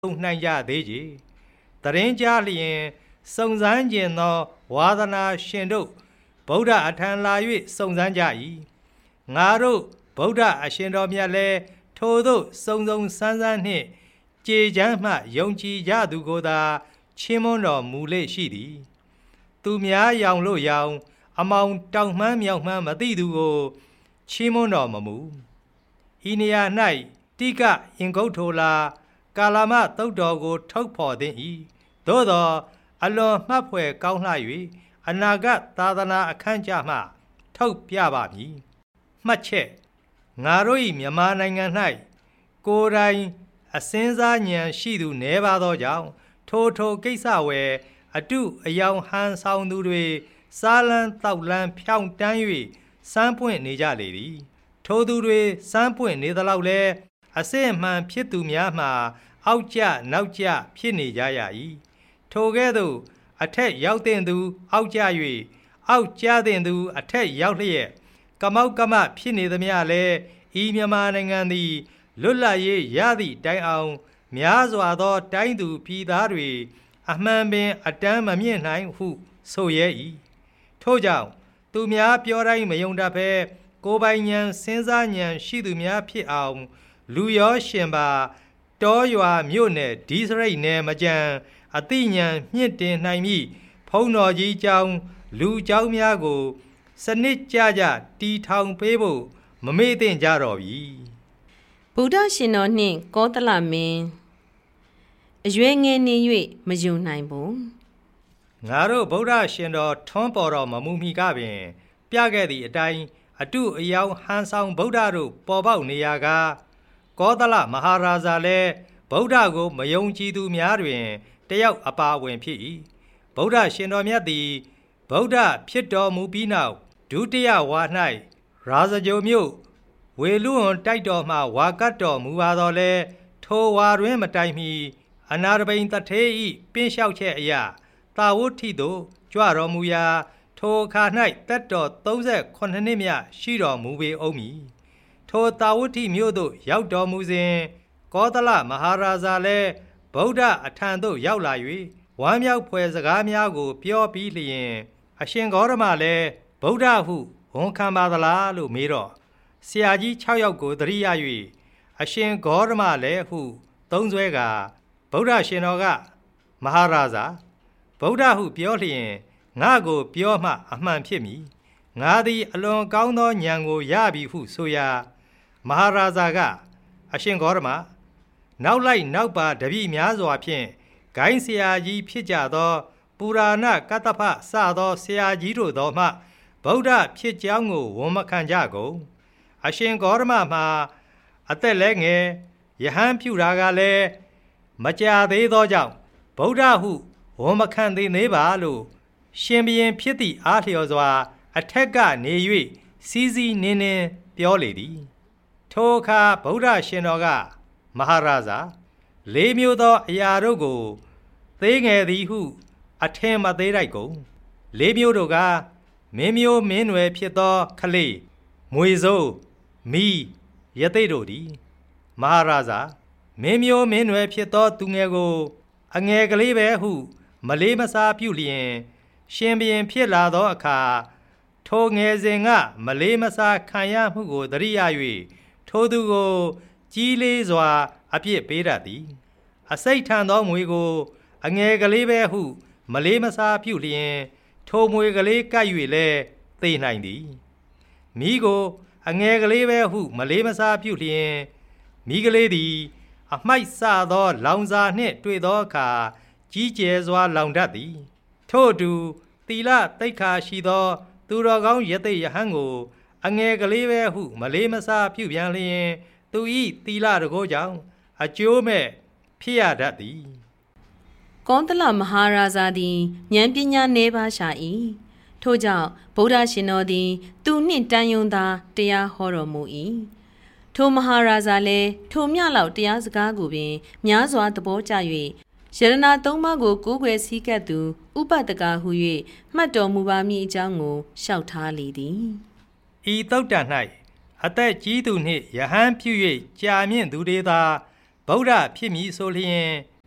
နိုင်ကြသေးကြီးတရင်ကြားလျင်စုံစမ်းကျင်သောဝါသနာရှင်တို့ဗုဒ္ဓအထံလာ၍စုံစမ်းကြ၏ငါတို့ဗုဒ္ဓအရှင်တော်မြတ်လည်းထိုသို့စုံစုံစမ်းစမ်းနှင့်ကြေချမ်းမှယုံကြည်ကြသူကိုသာချီးမွမ်းတော်မူလေရှိသည်သူများရောင်လို့ရောင်အမောင်တောင်မှန်းမြောက်မှန်းမသိသူကိုချီးမွမ်းတော်မမူဤနေရာ၌တိကအင်္ဂုတ္ထိုလာကာလမသုတ်တော်ကိုထုတ်ဖော်သင့်၏သို့သောအလွန်မှတ်ဖွယ်ကောင်းလှ၍အနာဂတ်သာသနာအခမ်းကြမှထုတ်ပြပါမည်မှတ်ချက်ငါတို့၏မြန်မာနိုင်ငံ၌ကိုယ်တိုင်အစင်းစားဉာဏ်ရှိသူနည်းပါသောကြောင့်ထိုကိစ္စဝယ်အတုအယောင်ဟန်ဆောင်သူတွေစားလန်းတောက်လန်းဖြောင်းတန်း၍စမ်းပွင့်နေကြလေသည်ထိုသူတွေစမ်းပွင့်နေသလောက်လဲအစစ်အမှန်ဖြစ်သူများမှာအောက်ကျနောက်ကျဖြစ်နေကြရ၏ထိုကဲ့သို့အထက်ရောက်တဲ့သူအောက်ကျ၍အောက်ကျတဲ့သူအထက်ရောက်လျက်ကမောက်ကမဖြစ်နေသမျှလဲဤမြန်မာနိုင်ငံသည်လွတ်လပ်ရေးရသည့်တိုင်အောင်များစွာသောတိုင်းသူပြည်သားတွေအမှန်ပင်အတမ်းမမြင့်နိုင်ဟုဆိုရဲ၏ထို့ကြောင့်သူများပြောတိုင်းမယုံတတ်ဘဲကိုယ်ပိုင်ဉာဏ်စဉ်းစားဉာဏ်ရှိသူများဖြစ်အောင်လူရောရှင်ပါတောရွာမြို့နယ်ဒီစရိတ်နယ်မကြံအသိဉာဏ်မြင့်တင်နိုင်မည်ဖုံးတော်ကြီးကျောင်းလူကျောင်းများကိုစနစ်ကြတီထောင်ပေးဖို့မမေ့သင့်ကြတော့ပြီဗုဒ္ဓရှင်တော်နှင့်ကောသလမင်းအရွယ်ငယ်နေ၍မယုံနိုင်ဘူးငါတို့ဗုဒ္ဓရှင်တော်ထွန်းပေါ်တော်မမူမီကပင်ပြခဲ့သည့်အတိုင်းအတုအယောင်ဟန်ဆောင်ဗုဒ္ဓတို့ပေါ်ပေါက်နေရာကကောသလမဟာရာဇာလည်းဗုဒ္ဓကိုမယုံကြည်သူများတွင်တယောက်အပါဝင်ဖြစ်၏ဗုဒ္ဓရှင်တော်မြတ်သည်ဗုဒ္ဓဖြစ်တော်မူပြီးနောက်ဒုတိယဝါ၌ရာဇဂိုမြို့ဝေလူဝံတိုက်တော်မှဝါကတ်တော်မူပါတော်လဲထိုဝါတွင်မတိုင်မီအနာရဘိန်တထေဤပင်းလျှောက်ချက်အရာတာဝဋ္ဌိသို့ကြွတော်မူရာထိုအခါ၌တက်တော်38နှစ်မြရှိတော်မူပေအောင်မည်ထိုတာဝဋ္ဌိမြို့သို့ရောက်တော်မူစဉ်ကောသလမဟာရာဇာလည်းဗုဒ္ဓအထံသို့ရောက်လာ၍ဝမ်းမြောက်ဖွယ်စကားများကိုပြောပြီးလျင်အရှင်ဂေါရမလည်းဗုဒ္ဓဟုဝန်ခံပါသလားလို့မေးတော့ဆရာကြီး6ယောက်ကိုသတိရ၍အရှင်ဂေါရမလည်းဟုသုံးဆွဲကဗုဒ္ဓရှင်တော်ကမဟာရာဇာဗုဒ္ဓဟုပြောလျင်ငါကိုပြောမှအမှန်ဖြစ်မည်ငါသည်အလွန်ကောင်းသောဉာဏ်ကိုရပြီဟုဆိုရာမဟာရာဇာကအရှင်ဂေါရမနောက်လိုက်နောက်ပါတပည့်များစွာဖြင့်ဂိုင်းဆရာကြီးဖြစ်ကြသောပူရာဏကတ္တဖစသောဆရာကြီးတို့သောမှဗုဒ္ဓဖြစ်ကြောင်းကိုဝန်မခံကြကုန်အရှင်ဂေါရမမှာအသက်လည်းငယ်ယဟန်ပြုတာကလည်းမကြာသေးသောကြောင့်ဗုဒ္ဓဟုဝန်မခံသေးပါလို့ရှင်ဘုရင်ဖြစ်သည့်အားလျော်စွာအထက်ကနေ၍စီးစီးနင်းနင်းပြောလေသည်ထိုအခါဗုဒ္ဓရှင်တော်ကမဟာရာဇာလေးမျိုးသောအရာတို့ကိုသေးငယ်သည်ဟုအထင်မသေးလိုက်ကုန်လေးမျိုးတို့ကမင်းမျိုးမင်းနွယ်ဖြစ်သောခလေးမွေစိုးမီးရသိတို့သည်မဟာရာဇာမင်းမျိုးမင်းနွယ်ဖြစ်သောသူငယ်ကိုအငယ်ကလေးပဲဟုမလေးမစားပြုလျင်ရှင်ဘုရင်ဖြစ်လာသောအခါထိုငယ်စဉ်ကမလေးမစားခံရမှုကိုသတိရ၍ထိုသူကိုကြီးလေးစွာအပြစ်ပေးတတ်သည်အစိတ်ထန်သောမွေကိုအငယ်ကလေးပဲဟုမလေးမစားပြုလျင်ထိုမွေကလေးကပ်၍လည်းသေနိုင်သည်မိကိုအငယ်ကလေးပဲဟုမလေးမစားပြုလျင်မိကလေးသည်အမိုက်ဆသောလောင်စာနှင့်တွေ့သောအခါကြီးကျယ်စွာလောင်တတ်သည်ထို့အတူသီလသိက္ခာရှိသောသူတော်ကောင်းယသိယဟန်ကိုအငယ်ကလေးပဲဟုမလေးမစားပြုပြန်လျင်သူဤသီလတကောကြောင့်အကျိုးမဲ့ဖြစ်ရတတ်သည်ကောသလမဟာရာဇာသည်ဉာဏ်ပညာနည်းပါးရှာ၏ထို့ကြောင့်ဗုဒ္ဓရှင်တော်သည်သူနှင့်တန်ယုံသာတရားဟောတော်မူ၏ထိုမဟာရာဇာလည်းထိုမြလောက်တရားစကားကိုပင်များစွာသဘောကျ၍ယရဏသုံးပါးကိုကိုးကွယ်စည်းကပ်သူဥပဒကဟု၍မှတ်တော်မူပါမည်အကြောင်းကိုလျှောက်ထားလေသည်ဤသုတ်တံ၌အသက်ကြီးသူနှင့်ယဟန်ပြု၍ကြာမြင့်သူတွေသာဗုဒ္ဓဖြစ်မည်ဆိုလျင်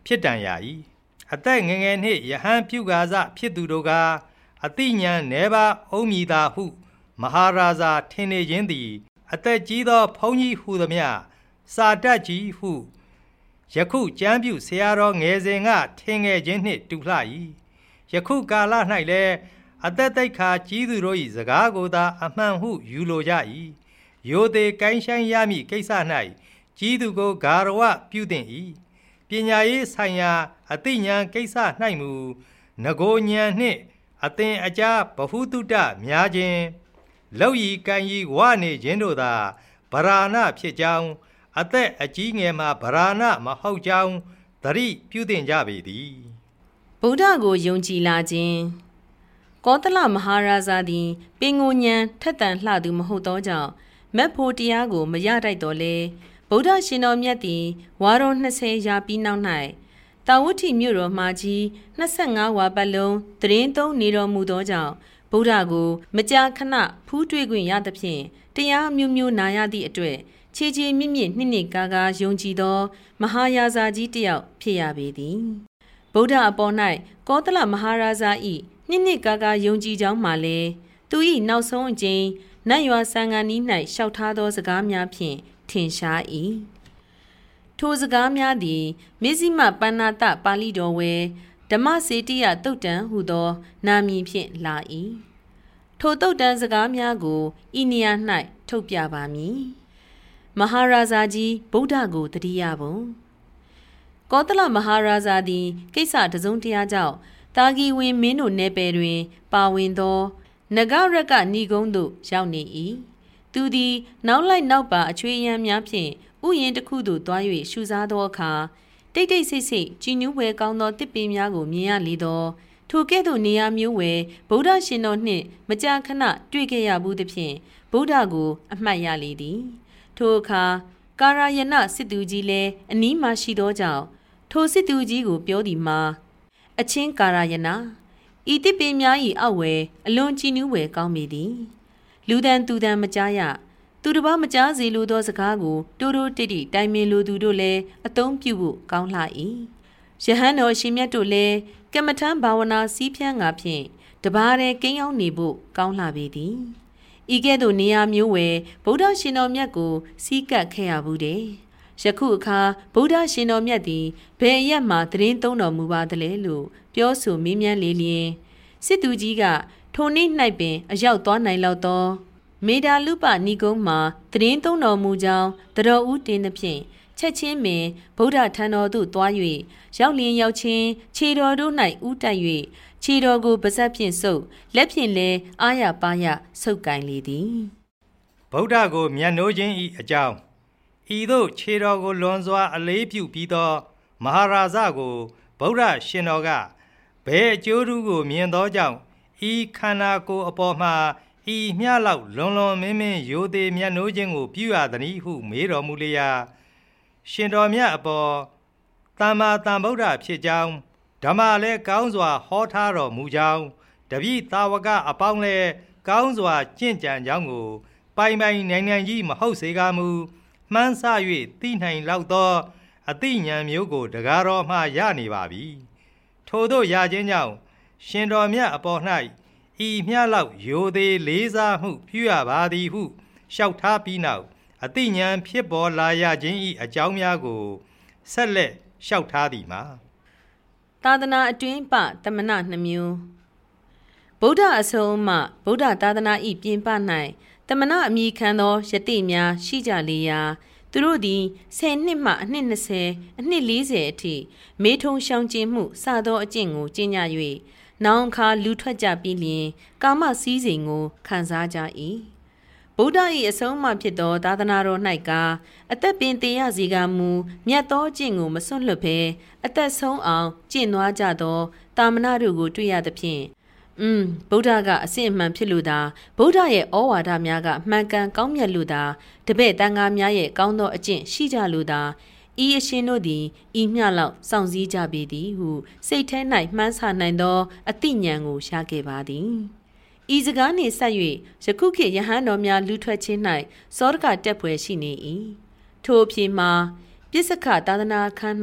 ဖြစ်တန်ရ၏အသက်ငယ်ငယ်နှင့်ယဟန်ပြုကာစဖြစ်သူတို့ကအသိဉာဏ်နည်းပါအုံးမြည်သာဟုမဟာရာဇာထင်နေခြင်းသည်အသက်ကြီးသောဘုန်းကြီးဟုသည်မြစာတတ်ကြီးဟုယခုကျမ်းပြုဆရာတော်ငယ်စဉ်ကထင်ငယ်ခြင်းနှင့်တူလှ၏ယခုကာလ၌လည်းအသက်သိက္ခာကြီးသူတို့၏စကားကိုသာအမှန်ဟုယူလိုကြ၏ရိုသေကိုင်းဆိုင်ရမည့်ကိစ္စ၌ကြီးသူကိုဂါရဝပြုသင့်၏ပညာရေးဆိုင်ရာအသိဉာဏ်ကိစ္စ၌မူငကိုဉာဏ်နှင့်အသင်အကြားဗဟုသုတများခြင်းလောက်ရီကံရီဝနေခြင်းတို့သာဗราဏဖြစ်ကြောင်းအသက်အကြီးငယ်မှာဗราဏမဟုတ်ကြောင်းသတိပြုသင်ကြပေသည်ဗုဒ္ဓကိုယုံကြည်လာခြင်းကောသလမဟာရာဇာသည်ပင်ကိုဉဏ်ထက်သန်လှသူမဟုတ်သောကြောင့်မက်ဖို့တရားကိုမရတိုက်တော်လဲဗုဒ္ဓရှင်တော်မြတ်သည်ဝါရော20ရာပြီးနောက်၌တာဝတိမြို့တော်မှာကြီး25ဝါပတ်လုံးသရင်သုံးနေတော်မူသောကြောင့်ဗုဒ္ဓကိုမကြာခဏဖူးတွေ့ခွင့်ရသဖြင့်တရားမျိုးမျိုးနာရသည့်အတွက်ခြေခြေမြင့်မြင့်နှစ်ကားကားယုံကြည်သောမဟာရာဇာကြီးတစ်ယောက်ဖြစ်ရပေသည်ဗုဒ္ဓအပေါ်၌ကောသလမဟာရာဇာ၏နှစ်ကားကားယုံကြည်ကြောင်းမှလည်းသူ၏နောက်ဆုံးအကြိမ်နတ်ရွာဆံဃာနီး၌လျှောက်ထားသောစကားများဖြင့်ထင်ရှား၏ထိုစကားများသည်မေဇိမပဏ္ဏတပါဠိတော်ဝဲဓမ္မစေတိယတုတ်တံဟုသောနာမည်ဖြင့်လာ၏ထိုတုတ်တံစကားများကိုဤနေရာ၌ထုတ်ပြပါမည်မဟာရာဇာကြီးဗုဒ္ဓကိုတတိယပုံကောသလမဟာရာဇာသည်ကိစ္စတစုံတရာကြောင့်တာဂီဝင်မင်းတို့နယ်ပယ်တွင်ပါဝင်သောနဂရကဏီကုန်းသို့ရောက်နေ၏သူသည်နောက်လိုက်နောက်ပါအချွေရန်များဖြင့်ဥယျာဉ်တစ်ခုသို့သွား၍ရှုစားသောအခါတိတ်တိတ်ဆိတ်ဆိတ်ကြည်နူးဝဲကောင်းသောတစ်ပင်များကိုမြင်ရလေသောထိုကဲ့သို့နေရာမျိုးဝဲဗုဒ္ဓရှင်တော်နှင့်မကြာခဏတွေ့ခဲ့ရဘူးသဖြင့်ဗုဒ္ဓကိုအမှတ်ရလေသည်ထိုအခါကာရယနစစ်သူကြီးလည်းအနီးမှရှိသောကြောင့်ထိုစစ်သူကြီးကိုပြောသည်မှာအချင်းကာရယနဤတစ်ပင်များ၏အောက်ဝဲအလွန်ကြည်နူးဝဲကောင်းပေသည်လူတန်သူတန်မကြားရသူတစ်ပါးမကြားစေလိုသောစကားကိုတိုးတိုးတိတ်တိတ်တိုင်ပင်လိုသူတို့လည်းအသုံးပြုဖို့ကောင်းလှ၏ယဟန်တော်ရှင်မြတ်တို့လည်းကမ္မထံဘာဝနာစီးဖြန်းငါဖြင့်တပါးတည်းကိန်းအောင်နေဖို့ကောင်းလှပေသည်ဤကဲ့သို့နေရာမျိုးဝဲဗုဒ္ဓရှင်တော်မြတ်ကိုစီးကပ်ခဲ့ရဘူးတဲ့ယခုအခါဗုဒ္ဓရှင်တော်မြတ်သည်ဘယ်အရက်မှသရင်သုံးတော်မူပါသလဲလို့ပြောဆိုမေးမြန်းလေလျင်စစ်သူကြီးကထိုနေ့၌ပင်အရောက်သွားနိုင်လောက်သောမေဒါလူပဏီကုန်းမှာသရင်သုံးတော်မူကြောင်းတတော်ဦးတင်သဖြင့်ချက်ချင်းပင်ဗုဒ္ဓထံတော်သို့သွား၍ရောက်လျင်ရောက်ချင်းခြေတော်တို့၌ဥတိုက်၍ခြေတော်ကိုပါးစပ်ဖြင့်ဆုပ်လက်ဖြင့်လည်းအာရပါရဆုပ်ကိုင်လေသည်ဗုဒ္ဓကိုမျက်နှိုးခြင်း၏အကြောင်းဤသို့ခြေတော်ကိုလွန်စွာအလေးပြုပြီးသောမဟာရာဇကိုဗုဒ္ဓရှင်တော်ကဘယ်အကျိုးထူးကိုမြင်သောကြောင့်ဤခန္ဓာကိုယ်အပေါ်မှာဤမျှလောက်လွန်လွန်မင်းမင်းရိုသေမျက်နှိုးခြင်းကိုပြုရသည်ဟုမေးတော်မူလျာရှင်တော်မြတ်အပေါ်သမ္မာသမ္ဗုဒ္ဓဖြစ်ကြောင်းဓမ္မလည်းကောင်းစွာဟောထားတော်မူကြောင်းတပည့်သာဝကအပေါင်းလည်းကောင်းစွာကျင့်ကြံကြောင်းကိုပိုင်ပိုင်နိုင်နိုင်ကြီးမဟုတ်စေကာမူမှန်းဆ၍သိနိုင်လောက်သောအသိဉာဏ်မျိုးကိုတကားတော်မှရနေပါပြီထို့သောရခြင်းကြောင့်ရှင်တော်မြတ်အပေါ်၌ဤမျှလောက်ရိုသေလေးစားမှုပြုရပါသည်ဟုလျှောက်ထားပြီးနောက်အသိဉာဏ်ဖြစ်ပေါ်လာရခြင်း၏အကြောင်းများကိုဆက်လက်လျှောက်ထားသည်မှာသာသနာအတွင်းပတမနာနှမျိုးဗုဒ္ဓအဆုံးအမဗုဒ္ဓသာသနာ၏ပြင်ပ၌တမနာအမိခံသောယတိများရှိကြလေရာသူတို့သည်10နှစ်မှအနှစ်20အနှစ်40အထိမေထုံရှောင်ကျဉ်မှုစသောအကျင့်ကိုကျင့်ကြ၍နောင်ခါလူထွက်ကြပြီးလျင်ကာမစည်းစိမ်ကိုခံစားကြ၏ဗုဒ္ဓ၏အဆုံးအမဖြစ်သောသာသနာတော်၌ကအသက်ပင်သေရစေကမူမြတ်သောအကျင့်ကိုမစွန့်လွတ်ဘဲအသက်ဆုံးအောင်ကျင့်သွားကြသောတာမဏတို့ကိုတွေ့ရသဖြင့်ဗုဒ္ဓကအစစ်အမှန်ဖြစ်လို့သာဗုဒ္ဓရဲ့ဩဝါဒများကမှန်ကန်ကောင်းမြတ်လို့သာတပည့်တန်ခါများရဲ့ကောင်းသောအကျင့်ရှိကြလို့သာဤအရှင်တို့သည်ဤမျှလောက်စောင့်စည်းကြပေသည်ဟုစိတ်ထဲ၌မှန်းဆနိုင်သောအသိဉာဏ်ကိုရှာခဲ့ပါသည်ဤစကားနှင့်ဆက်၍ယခုခေတ်ယဟန်တော်များလူထွက်ခြင်း၌စောဒကတက်ဖွယ်ရှိနေ၏ထိုအဖြစ်မှာပြစ္ဆခသာသနာအခန်း၌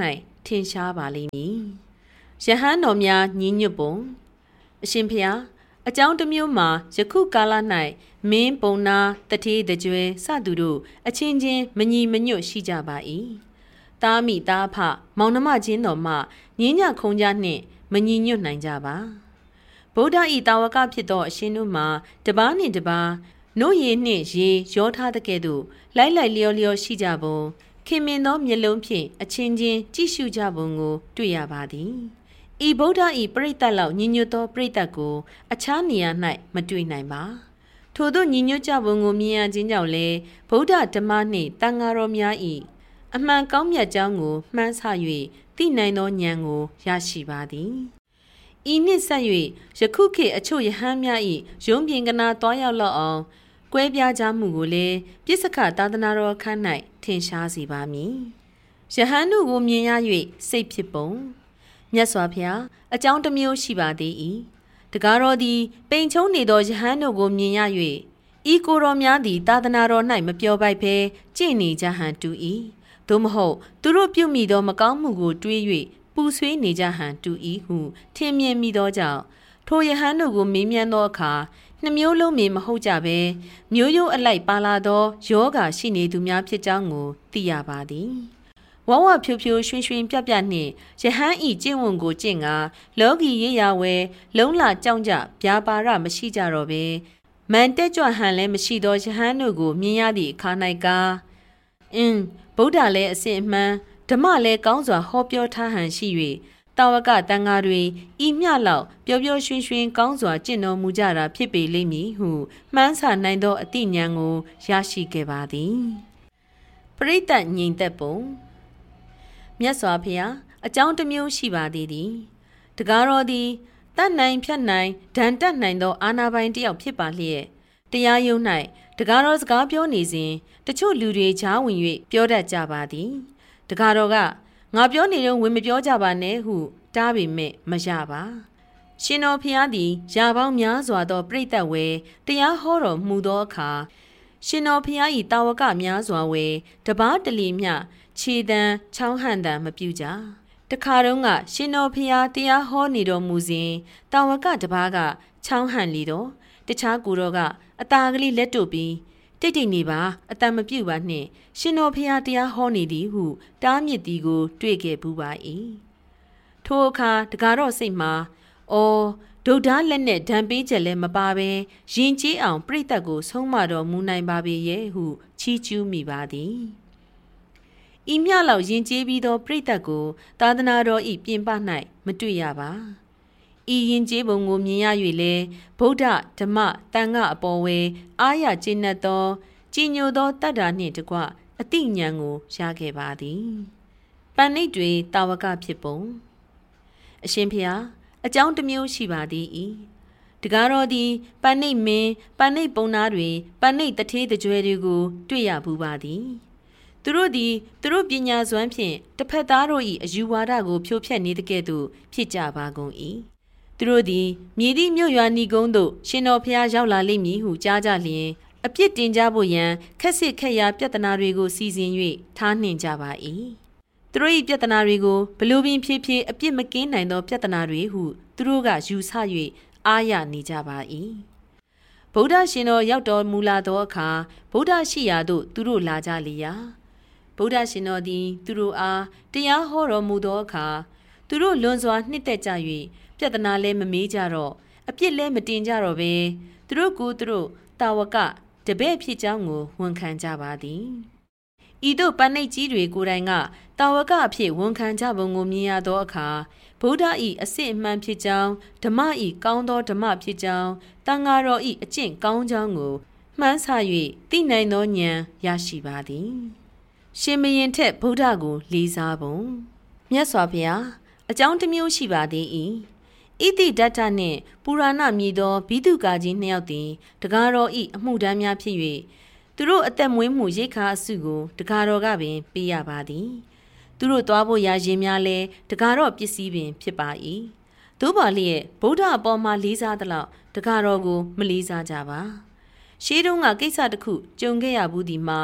ထင်ရှားပါလိမ့်မည်ယဟန်တော်များညီညွတ်ပုံအရှင်ဖျားအကြောင်းတစ်မျိုးမှာယခုကာလ၌မင်းပုံနာတထေးတကြွယ်စသူတို့အချင်းချင်းမညီမညွတ်ရှိကြပါ၏တားမိသားဖမောင်နှမချင်းတော်မှငင်းညခုံကြနှင့်မညီညွတ်နိုင်ကြပါဗုဒ္ဓဤတာဝကဖြစ်သောအရှင်တို့မှာတပားနှင့်တပားနို့ရည်နှင့်ရေရောထားတဲ့ကဲ့သို့လိုက်လျောလျောရှိကြပုံခင်မင်သောမျက်လုံးဖြင့်အချင်းချင်းကြည့်ရှုကြပုံကိုတွေ့ရပါသည်ဤဗုဒ္ဓဤပရိသတ်လောက်ညီညွတ်သောပရိသတ်ကိုအခြားနေရာ၌မတွေ့နိုင်ပါထို့သောညီညွတ်ကြပုံကိုမြင်ရခြင်းကြောင့်လည်းဗုဒ္ဓဓမ္မနှင့်တန်ဃာတော်များ၏အမှန်ကောင်းမြတ်ကြောင်းကိုမှန်းဆ၍သိနိုင်သောဉာဏ်ကိုရရှိပါသည်ဤနှင့်ဆက်၍ယခုခေတ်အချို့ယဟန်များ၏ရုံးပြင်ကနာတွားရောက်လောက်အောင်ကွဲပြားကြမှုကိုလည်းပြစ္ဆကသာသနာတော်အခန်း၌ထင်ရှားစေပါမည်ယဟန်တို့ကိုမြင်ရ၍စိတ်ဖြစ်ပုံမြတ်စွာဘုရားအကြောင်းတစ်မျိုးရှိပါသေး၏တကားတော်သည်ပိန်ချုံနေသောယဟန်တို့ကိုမြင်ရ၍ဤကိုယ်တော်များသည်သာသနာတော်၌မပြောပိုက်ဘဲကြည်နေကြဟန်တူ၏သို့မဟုတ်သူတို့ပြုမိသောမကောင်းမှုကိုတွေး၍ပူဆွေးနေကြဟန်တူ၏ဟုထင်မြင်မိသောကြောင့်ထိုယဟန်တို့ကိုမေးမြန်းသောအခါနှမျိုးလုံးမဟုတ်ကြဘဲမျိုးရိုးအလိုက်ပါလာသောယောဂါရှိနေသူများဖြစ်ကြောင်းကိုသိရပါသည်ဝဝဖြူဖြူရွှင်ရွှင်ပြပြနှင့်ယဟန်ဤကျင့်ဝတ်ကိုကျင့်ကာလောကီရေးရာဝဲလုံးလာကြောင်းကြဗျာပါရမရှိကြတော့ဘဲမန်တက်ကြွဟန်လည်းမရှိသောယဟန်တို့ကိုမြင်ရသည့်အခါ၌ကဗုဒ္ဓလည်းအစဉ်အမှန်ဓမ္မလည်းကောင်းစွာဟောပြောထားဟန်ရှိ၍တာဝကတန်ဃာတွေဤမျှလောက်ပျော်ပျော်ရွှင်ရွှင်ကောင်းစွာကျင့်တော်မူကြတာဖြစ်ပေလိမ့်မည်ဟုမှန်းဆနိုင်သောအသိဉာဏ်ကိုရရှိခဲ့ပါသည်ပရိသတ်ငြိမ်သက်ပုံမြတ်စွာဘုရားအကြောင်းတစ်မျိုးရှိပါသေးသည်တကားတော်သည်တတ်နိုင်ဖြတ်နိုင်ဒဏ်တက်နိုင်သောအာနာပိုင်တစ်ယောက်ဖြစ်ပါလျက်တရားရုံး၌တကားတော်စကားပြောနေစဉ်တချို့လူတွေချားဝင်၍ပြောတတ်ကြပါသည်တကားတော်ကငါပြောနေတော့ဝင်မပြောကြပါနဲ့ဟုတားပေမဲ့မရပါရှင်တော်ဖျားသည်ရာပေါင်းများစွာသောပြိတ္တဝဲတရားဟောတော်မူသောအခါရှင်တော်ဖျား၏တာဝကများစွာဝဲတပားတလီမျှခြေတံချောင်းဟန်တံမပြုကြတခါတုန်းကရှင်တော်ဖျားတရားဟောနေတော်မူစဉ်တာဝကတပားကချောင်းဟန်လီတော့တခြားကူတော်ကအตาကလေးလက်တို့ပြီးတိတ်တိတ်နေပါအတန်မပြုတ်ပါနှင့်ရှင်တော်ဖျားတရားဟောနေသည်ဟုတားမြစ်သည်ကိုတွေ့ခဲ့ပူပါ၏ထိုအခါတကားတော့စိတ်မှာအော်ဒုဒ္ဓလက်နဲ့ဓံပေးချက်လည်းမပါဘဲရင်ကြီးအောင်ပြိတ္တကိုဆုံးမတော်မူနိုင်ပါပေရဲ့ဟုချီးကျူးမိပါသည်ဤမျှလောက်ရင်ကြီးပြီးသောပြိတ္တကိုသာသနာတော်ဤပြင်ပ၌မတွေ့ရပါဤရင်ကျေးပုံကိုမြင်ရ၍လေဗုဒ္ဓဓမ္မတန်ခအပေါ်ဝဲအားရကျင့်တတ်သောကြည်ညိုသောတတ္တာနှင့်တကွအတိညာဏ်ကိုရခဲ့ပါသည်ပဏိတ်တွေတာဝကဖြစ်ပုံအရှင်ဖျားအကြောင်းတစ်မျိုးရှိပါသည်ဤတကားတော်သည်ပဏိတ်မင်းပဏိတ်ပုံနာတွေပဏိတ်တထေးတကြွယ်တွေကိုတွေ့ရဘူးပါသည်သူတို့သည်သူတို့ပညာစွမ်းဖြင့်တစ်ဖက်သားတို့၏အယူဝါဒကိုဖြိုဖျက်နေတဲ့ကဲ့သို့ဖြစ်ကြပါကုန်၏သူတို့သည်မြည်သည့်မြို့ရွာနီကုန်းသို့ရှင်တော်ဖျားရောက်လာလိမ့်မည်ဟုကြားကြလျင်အပြစ်တင်ကြဖို့ရန်ခက်စစ်ခက်ရာပြဿနာတွေကိုစီစဉ်၍ထားနှင်ကြပါ၏သူတို့၏ပြဿနာတွေကိုဘလူပင်ဖြည်းဖြည်းအပြစ်မကင်းနိုင်သောပြဿနာတွေဟုသူတို့ကယူဆ၍အားရနေကြပါ၏ဗုဒ္ဓရှင်တော်ရောက်တော်မူလာသောအခါဗုဒ္ဓရှိရာသို့သူတို့လာကြလေရာဗုဒ္ဓရှင်တော်သည်သူတို့အားတရားဟောတော်မူသောအခါသူတို့လွန်စွာနှစ်သက်ကြ၍ပြဿနာလည်းမမေးကြတော့အပြစ်လည်းမတင်ကြတော့ဘဲသူတို့ကိုသူတို့တာဝကတပည့်ဖြစ်ကြောင်းကိုဝန်ခံကြပါသည်ဤသို့ပဏိတ်ကြီးတွေကိုယ်တိုင်ကတာဝကအဖြစ်ဝန်ခံကြပုံကိုမြင်ရသောအခါဗုဒ္ဓ၏အစစ်အမှန်ဖြစ်ကြောင်းဓမ္မ၏ကောင်းသောဓမ္မဖြစ်ကြောင်းတန်ဃာတော်၏အကျင့်ကောင်းကြောင်းကိုမှန်းဆ၍သိနိုင်သောဉာဏ်ရရှိပါသည်ရှင်မရင်ထက်ဗုဒ္ဓကိုလေးစားပုံမြတ်စွာဘုရားအကြောင်းတစ်မျိုးရှိပါသေး၏ဣတိဒတ္ထနှင့်ပူရာဏမြည်သောဘိတုကာကြီးနှစ်ယောက်သည်တကားတော်၏အမှုတမ်းများဖြစ်၍သူတို့အသက်မွေးမှုရိတ်ခါအစုကိုတကားတော်ကပင်ပေးရပါသည်သူတို့သွားဖို့ရာရင်များလဲတကားတော်ပစ္စည်းပင်ဖြစ်ပါ၏သို့ပါလျက်ဗုဒ္ဓအပေါ်မှာလေးစားသလောက်တကားတော်ကိုမလေးစားကြပါရှေးတုန်းကကိစ္စတစ်ခုကြုံခဲ့ရဘူးဒီမှာ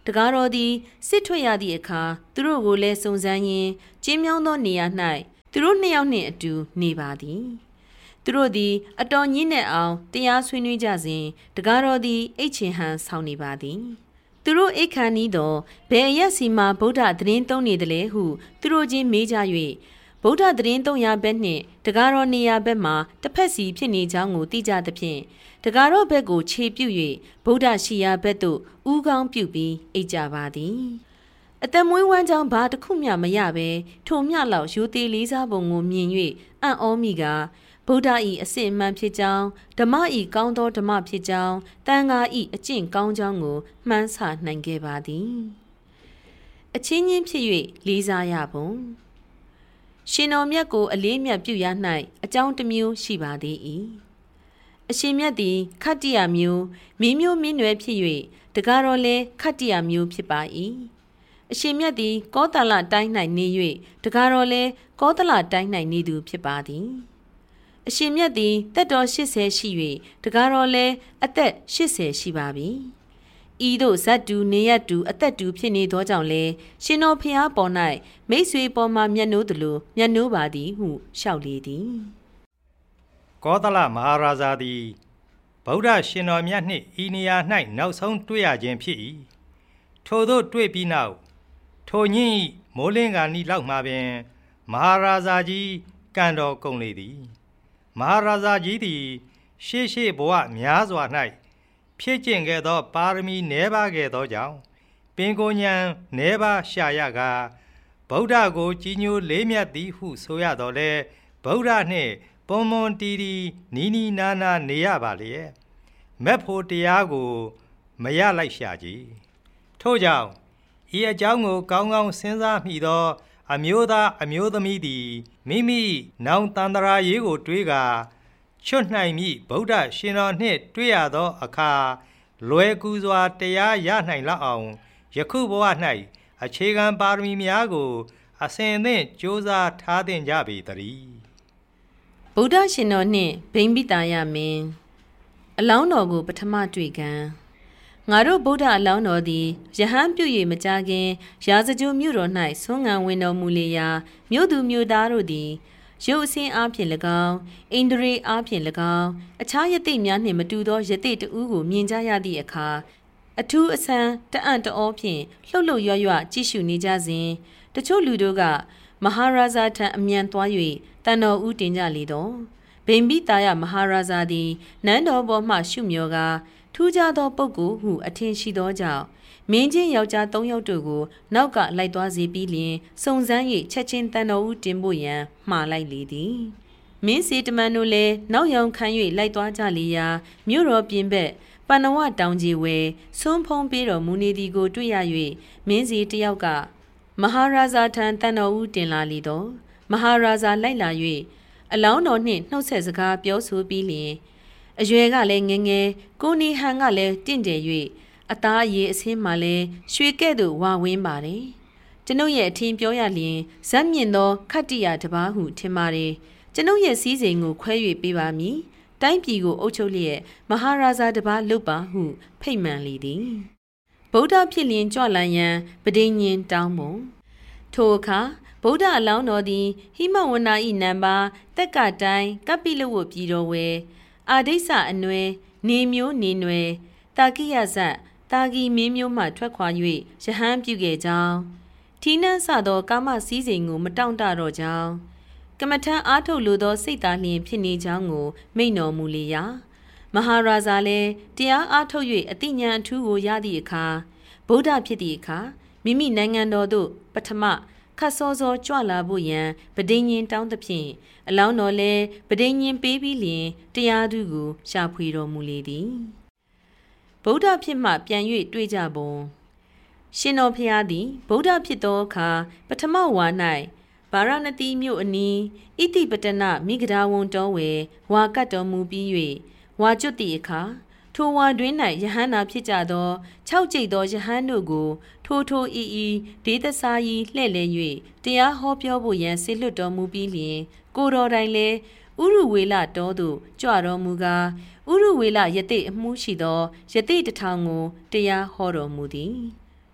တကားတော်သည်စစ်ထွက်ရသည့်အခါသူတို့ကိုလည်းစုံစမ်းရင်းကျင်းမြောင်းသောနေရာ၌သူတို့နှစ်ယောက်နှင့်အတူနေပါသည်သူတို့သည်အတော်ညှင်းနဲ့အောင်တရားဆွေးနွေးကြစဉ်တကားတော်သည်အိတ်ချင်ဟန်ဆောင်နေပါသည်သူတို့အိတ်ခါနီးသောဘယ်အရက်စီမှာဗုဒ္ဓသတင်းသုံးနေသလဲဟုသူတို့ချင်းမေးကြ၍ဗုဒ္ဓသတင်းသုံးရာဘက်နှင့်တကားတော်နေရာဘက်မှာတစ်ဖက်စီဖြစ်နေကြောင်းကိုသိကြသဖြင့်တကားတော်ဘက်ကိုခြေပြုတ်၍ဗုဒ္ဓရှိရာဘက်သို့ဥကောင်းပြုတ်ပြီးအိတ်ကြပါသည်အသက်မွေးဝမ်းကြောင်းဘာတစ်ခုမျှမရဘဲထိုမျှလောက်ရိုသေလေးစားပုံကိုမြင်၍အံ့ဩမိကဗုဒ္ဓ၏အစစ်အမှန်ဖြစ်ကြောင်းဓမ္မ၏ကောင်းသောဓမ္မဖြစ်ကြောင်းတန်ခါ၏အကျင့်ကောင်းကြောင်းကိုမှန်းဆနိုင်ခဲ့ပါသည်အချင်းချင်းဖြစ်၍လေးစားရပုံရှင်တော်မြတ်ကိုအလေးမြတ်ပြုရ၌အကြောင်းတစ်မျိုးရှိပါသေး၏အရှင်မြတ်သည်ခတ္တိယမျိုးမင်းမျိုးမင်းနွယ်ဖြစ်၍တကားတော်လည်းခတ္တိယမျိုးဖြစ်ပါ၏အရှင်မြတ်သည်ကောသလတိုင်း၌နေ၍တကားတော်လည်းကောသလတိုင်း၌နေသူဖြစ်ပါသည်အရှင်မြတ်သည်သက်တော်80ရှိ၍တကားတော်လည်းအသက်80ရှိပါပြီဤသို့ဇတ်တူနေရတူအသက်တူဖြစ်နေသောကြောင့်လည်းရှင်တော်ဖျားပေါ်၌မိတ်ဆွေပေါ်မှမျက်နှိုးသလိုမျက်နှိုးပါသည်ဟုလျှောက်လေသည်ကောသလမဟာရာဇာသည်ဗုဒ္ဓရှင်တော်မြတ်နှင့်ဤနေရာ၌နောက်ဆုံးတွေ့ရခြင်းဖြစ်၏ထိုသို့တွေ့ပြီးနောက်ထိုညင်းမိုးလင်းကနီလောက်မှပင်မဟာရာဇာကြီးကံတော်ကုန်လေသည်မဟာရာဇာကြီးသည်ရှေ့ဘဝများစွာ၌ဖြစ်ကျင့်ခဲ့သောပါရမီနည်းပါးခဲ့သောကြောင့်ပင်ကိုဉဏ်နည်းပါးရှာရကားဗုဒ္ဓကိုကြီးညိုလေးမြတ်သည်ဟုဆိုရတော်လဲဗုဒ္ဓနှင့်ပွန်ပွန်တီတီနီနီနာနာနေရပါလေမက်ဖို့တရားကိုမရလိုက်ရှာကြည်ထို့ကြောင့်ဤအကြောင်းကိုကောင်းကောင်းစဉ်းစားမိသောအမျိုးသားအမျိုးသမီးသည်မိမိနောင်တန္တရာရေးကိုတွေးကာချွတ်နိုင်မိဗုဒ္ဓရှင်တော်နှင့်တွေ့ရသောအခါလွယ်ကူစွာတရားရနိုင်လောက်အောင်ယခုဘဝ၌အခြေခံပါရမီများကိုအစဉ်သင့်ကြိုးစားထားသင့်ကြပေတည်းဗုဒ္ဓရှင်တော်နှင့်ဗိမ္ပိတာယမင်းအလောင်းတော်ကိုပထမတွေ့ကံငါတို့ဗုဒ္ဓအလောင်းတော်သည်ယဟန်ပြု၍မကြခင်ရာဇဂျိုမြို့တော်၌ဆွမ်းငံဝင်တော်မူလေရာမြို့သူမြို့သားတို့သည်ရုပ်အစင်းအားဖြင့်၎င်းဣန္ဒြေအားဖြင့်၎င်းအခြားယသိများနှင့်မတူသောယသိတဦးကိုမြင်ကြရသည့်အခါအထူးအဆန်းတအံ့တအောဖြင့်လှုပ်လှုပ်ရွရွကြည့်ရှုနေကြစဉ်တချို့လူတို့ကမဟာရာဇာထံအမြန်သွား၍တန်တော်ဦးတင်ကြလေတော့ဗိမ္ပိတာယမဟာရာဇာသည်နန်းတော်ပေါ်မှရှုမြော်ကာထူးခြားသောပုဂ္ဂိုလ်ဟုအထင်ရှိသောကြောင့်မင်းချင်းယောက်ျား3ယောက်တို့ကိုနောက်ကလိုက်သွားစေပြီးလျှင်စုံစမ်း၍ချက်ချင်းတန်တော်ဦးတင်ဖို့ရန်မှားလိုက်လေသည်မင်းစီတမန်တို့လည်းနောက်ယောင်ခံ၍လိုက်သွားကြလေရာမြို့တော်ပြင်ဘက်ပဏဝတောင်ကြီးဝဲဆွန်းဖုံးပေးတော်မူနေသည်ကိုတွေ့ရ၍မင်းစီတယောက်ကမဟာရာဇာထံတန်တော်ဦးတင်လာလေတော့မဟာရာဇာလိုက်လာ၍အလောင်းတော်နှင့်နှုတ်ဆက်စကားပြောဆိုပြီးလျှင်အရွယ်ကလည်းငယ်ငယ်ကိုနီဟန်ကလည်းတင့်တယ်၍အသားအရည်အဆင်းမှလည်းရွှေကဲ့သို့ဝဝင်းပါတယ်ကျွန်ုပ်ရဲ့အထင်ပြောရလျင်ဇက်မြင့်သောခတ္တိယတပါးဟုထင်ပါတယ်ကျွန်ုပ်ရဲ့စည်းစိမ်ကိုခွဲ၍ပေးပါမည်တိုင်းပြည်ကိုအုပ်ချုပ်လျက်မဟာရာဇာတပါးလုပ်ပါဟုဖိတ်မှန်လေသည်ဗုဒ္ဓဖြစ်လျင်ကြွလန်ရန်ပဋိညင်တောင်းပုံထိုအခါဗုဒ္ဓအလောင်းတော်သည်ဟိမဝန္နာ၏နံပါတက်ကတိုင်းကပ္ပိလဝတ်ပြည်တော်ဝဲအာဒိစ္စအနွယ်နေမျိုးနေနွယ်တာကိယဇတ်တာဂီမင်းမျိုးမှထွက်ခွာ၍ယဟန်ပြုခဲ့ကြောင်းထီးနှန်းဆသောကာမစည်းစိမ်ကိုမတောင့်တတော့ကြောင်းကမ္မထံအားထုတ်လိုသောစိတ်သားလျင်ဖြစ်နေကြောင်းကိုမိန့်တော်မူလေရာမဟာရာဇာလည်းတရားအားထုတ်၍အတိညာအထူးကိုရသည့်အခါဗုဒ္ဓဖြစ်သည့်အခါမိမိနိုင်ငံတော်သို့ပထမခတ်စောစောကြွလာဖို့ရန်ပဋိညင်တောင်းသဖြင့်အလောင်းတော်လည်းပဋိညင်ပေးပြီးလျင်တရားသူကိုရှာဖွေတော်မူလေသည်ဗုဒ္ဓဖြစ်မှပြန်၍တွေ့ကြပုံရှင်တော်ဖျားသည်ဗုဒ္ဓဖြစ်သောအခါပထမဝါ၌ဗာရဏသီမြို့အနီးဣတိပတနမိဂဒာဝံတော်ဝယ်ဝါကတ်တော်မူပြီး၍ဝါကျွတ်သည့်အခါထိုဝါတွင်၌ယဟန္တာဖြစ်ကြသော6ကျိတ်သောယဟန်တို့ကိုထိုဤဒေသစာယီလှဲ့လဲ၍တရားဟောပြောဖို့ရန်ဆေလွတ်တော်မူပြီးလျင်ကိုတော်တိုင်လည်းဥရုဝေလတော်သို့ကြွတော်မူကားဥရုဝေလယသိအမှုရှိသောယသိ1000ကိုတရားဟောတော်မူသည်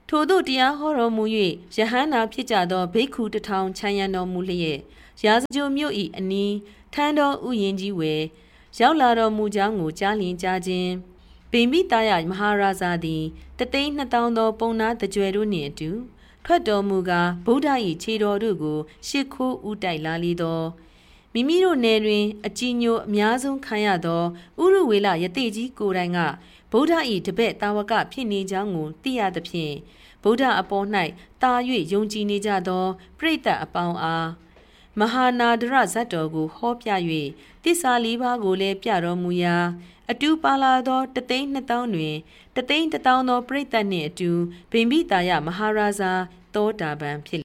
ထို့သို့တရားဟောတော်မူ၍ယဟန္တာဖြစ်ကြသောဘိက္ခုတစ်ထောင်ခြံရံတော်မူလျက်ရာဇဂိုမြို့၏အနီးထန်းတော်ဥယျာဉ်ကြီးဝယ်ရောက်လာတော်မူကြောင်းကိုကြားလျင်ကြားခြင်းဗိမိတာယမဟာရာဇာသည်3,200,000သောပုံနာတကြွယ်တို့နှင့်အတူထွက်တော်မူကားဗုဒ္ဓ၏ခြေတော်တို့ကိုရှစ်ခိုးဥတိုက်လာလေသောမိမိတို့နယ်တွင်အကြည်ညိုအများဆုံးခံရသောဥရဝေလယတိကြီးကိုယ်တိုင်ကဗုဒ္ဓ၏တပည့်တာဝကဖြစ်နေကြောင်းကိုသိရသဖြင့်ဗုဒ္ဓအပေါ်၌တာ၍ယုံကြည်နေကြသောပရိသတ်အပေါင်းအားမဟာနာဒရဇတ်တော်ကိုဟောပြ၍တစ္ဆာလေးပါးကိုလည်းပြတော်မူရာအတူပါလာသော3,200,000တွင်3,100,000သောပရိသတ်နှင့်အတူဗိမိတာယမဟာရာဇာသောတာပန်ဖြစ်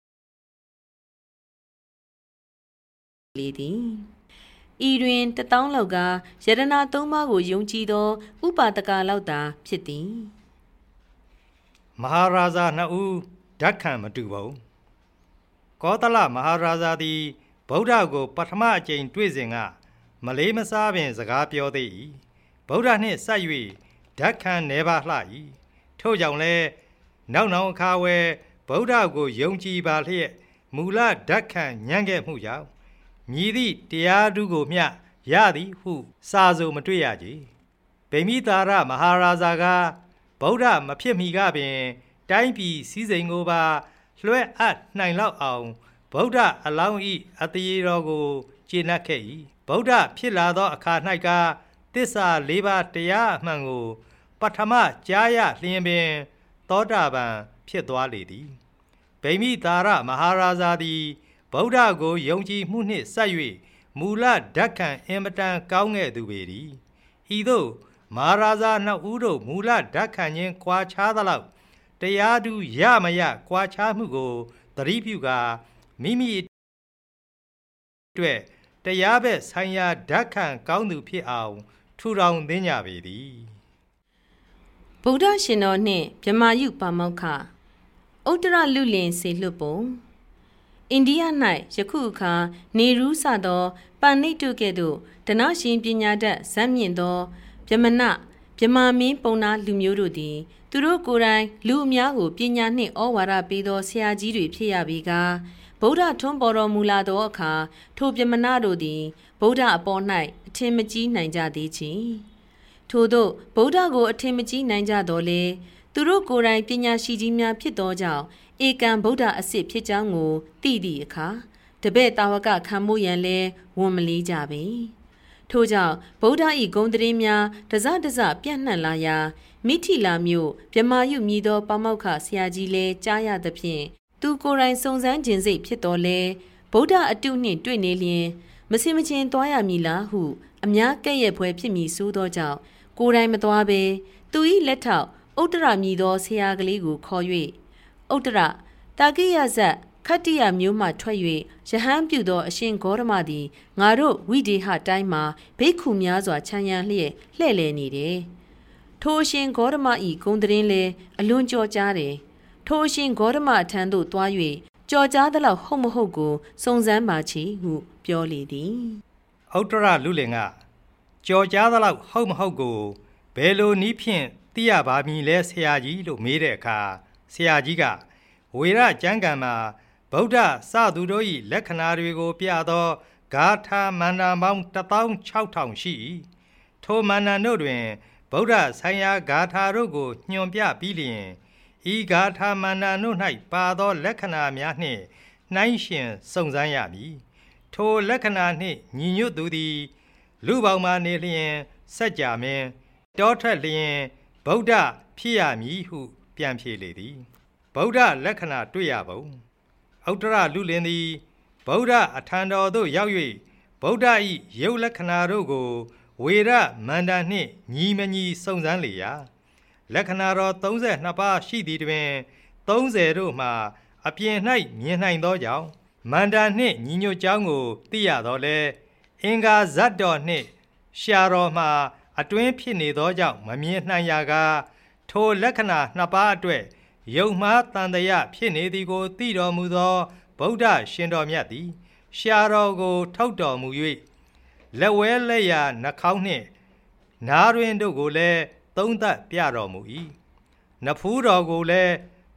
လေသည်ဤတွင်1,000လောက်ကယရဏ3ပါးကိုယုံကြည်သောဥပါဒကလောက်သာဖြစ်သည်မဟာရာဇာနှစ်ဦးဓာတ်ခံမတူပါဘူးကောသလမဟာရာဇာသည်ဗုဒ္ဓကိုပထမအကြိမ်တွေ့စဉ်ကမလေးမစားပင်စကားပြောသေး၏ဗုဒ္ဓနှင့်ဆက်၍ဓာတ်ခံနေပါလှ၏ထို့ကြောင့်လည်းနောက်အခါဝဲဗုဒ္ဓကိုယုံကြည်ပါလျက်မူလဓာတ်ခံညံ့ခဲ့မှုကြောင့်မြည်သည့်တရားဓုကိုမျှရသည်ဟုစာဆိုမတွေ့ရကြဗိမိတာရမဟာရာဇာကဗုဒ္ဓမဖြစ်မီကပင်တိုင်းပြည်စည်းစိမ်ကိုပါလွှဲအပ်နိုင်လောက်အောင်ဗုဒ္ဓအလောင်း၏အတရေတော်ကိုကျေနပ်ခဲ့၏ဗုဒ္ဓဖြစ်လာသောအခါ၌ကသစ္စာ၄ပါးတရားအမှန်ကိုပထမကြားရလျင်ပင်သောတာပန်ဖြစ်သွားလေသည်ဗိမိတာရမဟာရာဇာသည်ဗုဒ္ဓကိုယုံကြည်မှုနှင့်ဆက်၍မူလဓာတ်ခံအင်မတန်ကောင်းခဲ့သူပေသည်ဤသို့မဟာရာဇာနှစ်ဦးတို့မူလဓာတ်ခံခြင်းကွာခြားသလောက်တရားဓုရမရကွာခြားမှုကိုသတိပြုကာမိမိအတွက်တရားဘက်ဆိုင်ရာဓာတ်ခံကောင်းသူဖြစ်အောင်ထူထောင်သင်ကြပေသည်ဗုဒ္ဓရှင်တော်နှင့်ဗြဟ္မာယုပါမောက္ခဥတ္တရလူလင်စေလွတ်ပုံအိန္ဒိယ၌ယခုအခါနေရူးစသောပဏိတုကဲ့သို့ဒနရှင်ပညာတတ်ဇက်မြင့်သောဗြဟ္မဏဗြဟ္မာမင်းပုံနာလူမျိုးတို့သည်သူတို့ကိုယ်တိုင်လူအများကိုပညာနှင့်ဩဝါဒပေးသောဆရာကြီးတွေဖြစ်ရပြီးကဗုဒ္ဓထွန်းပေါ်တော်မူလာသောအခါထိုဗြဟ္မဏတို့သည်ဗုဒ္ဓအပေါ်၌အထင်မကြီးနိုင်ကြသေးချေထို့သောဗုဒ္ဓကိုအထင်မကြီးနိုင်ကြတော်လေသူတို့ကိုယ်တိုင်ပညာရှိကြီးများဖြစ်သောကြောင့်ဧကံဗုဒ္ဓအစစ်ဖြစ်ကြောင်းကိုသိသည့်အခါတပည့်တာဝကခံမှုရန်လဲဝန်မလေးကြပေထို့ကြောင့်ဗုဒ္ဓ၏ဂုဏ်သတင်းများတစပြန့်နှံ့လာရာမိထီလာမြို့ဗြဟ္မာယုမြည်သောပါမောက္ခဆရာကြီးလဲကြားရသဖြင့်သူကိုယ်တိုင်စုံစမ်းခြင်းစိတ်ဖြစ်တော်လဲဗုဒ္ဓအတုနှင့်တွေ့နေလျင်မစင်မချင်းသွားရမည်လားဟုအများကဲ့ရဲ့ဖွယ်ဖြစ်မည်ဆိုသောကြောင့်ကိုယ်တိုင်မသွားဘဲသူ၏လက်ထောက်ဥတ္တရမြည်သောဆရာကလေးကိုခေါ်၍ဥတ္တရတာကိယဇတ်ခတ္တိယမျိုးမှထွက်၍ယဟန်ပြုသောအရှင်ဂေါရမသည်ငါတို့ဝိဒေဟတိုင်းမှာဘိက္ခုများစွာခြံရံလျက်လှဲ့လေနေတယ်ထိုအရှင်ဂေါရမ၏ဂုဏ်သတင်းလဲအလွန်ကြော်ကြားတယ်ထိုအရှင်ဂေါရမအထံသို့သွား၍ကြော်ကြားသလောက်ဟုတ်မဟုတ်ကိုစုံစမ်းပါချေဟုပြောလေသည်ဥတ္တရလူလင်ကကြော်ကြားသလောက်ဟုတ်မဟုတ်ကိုဘယ်လိုနည်းဖြင့်သိရပါမည်လဲဆရာကြီးလို့မေးတဲ့အခါဆရာကြီးကဝေရကျမ်းဂန်မှာဗုဒ္ဓစသူတို့၏လက္ခဏာတွေကိုပြသောဂါထာမန္တန်ပေါင်း16,000ရှိ၏ထိုမန္တန်တို့တွင်ဗုဒ္ဓဆိုင်ရာဂါထာတို့ကိုညွှန်ပြပြီးလျှင်ဤဂါထာမန္တန်တို့၌ပါသောလက္ခဏာများနှင့်နှိုင်းယှဉ်စုံစမ်းရမည်ထိုလက္ခဏာနှင့်ညီညွတ်သူသည်လူပေါင်းမှနေလျင်စัจ जा မင်းတောထွက်လျင်ဗုဒ္ဓဖြစ်ရမည်ဟုပြန်ဖြေလေသည်ဗုဒ္ဓလက္ခဏာတွေ့ရပုံဥတ္တရလူလင်သည်ဗုဒ္ဓအထံတော်သို့ရောက်၍ဗုဒ္ဓ၏ရုပ်လက္ခဏာတို့ကိုဝေရမန္တန်နှင့်ညီမညီစုံစမ်းလေရာလက္ခဏာတော်32ပါးရှိသည်တွင်30တို့မှာအပြင်၌မြင်နိုင်သောကြောင့်မန္တန်နှင့်ညီညွတ်ကြောင်းကိုသိရတော်လဲအင်္ဂါဇတ်တော်နှင့်ရှာတော်မှာအတွင်းဖြစ်နေသောကြောင့်မမြင်နိုင်ရာကထိုလက္ခဏာ2ပါးအတွက်ယုံမှားတန်တရာဖြစ်နေသည်ကိုသိတော်မူသောဗုဒ္ဓရှင်တော်မြတ်သည်ရှာတော်ကိုထုတ်တော်မူ၍လက်ဝဲလက်ရာနှာခေါင်းနှင့်နားတွင်တို့ကိုလည်းသုံးသပ်ပြတော်မူ၏နဖူးတော်ကိုလည်း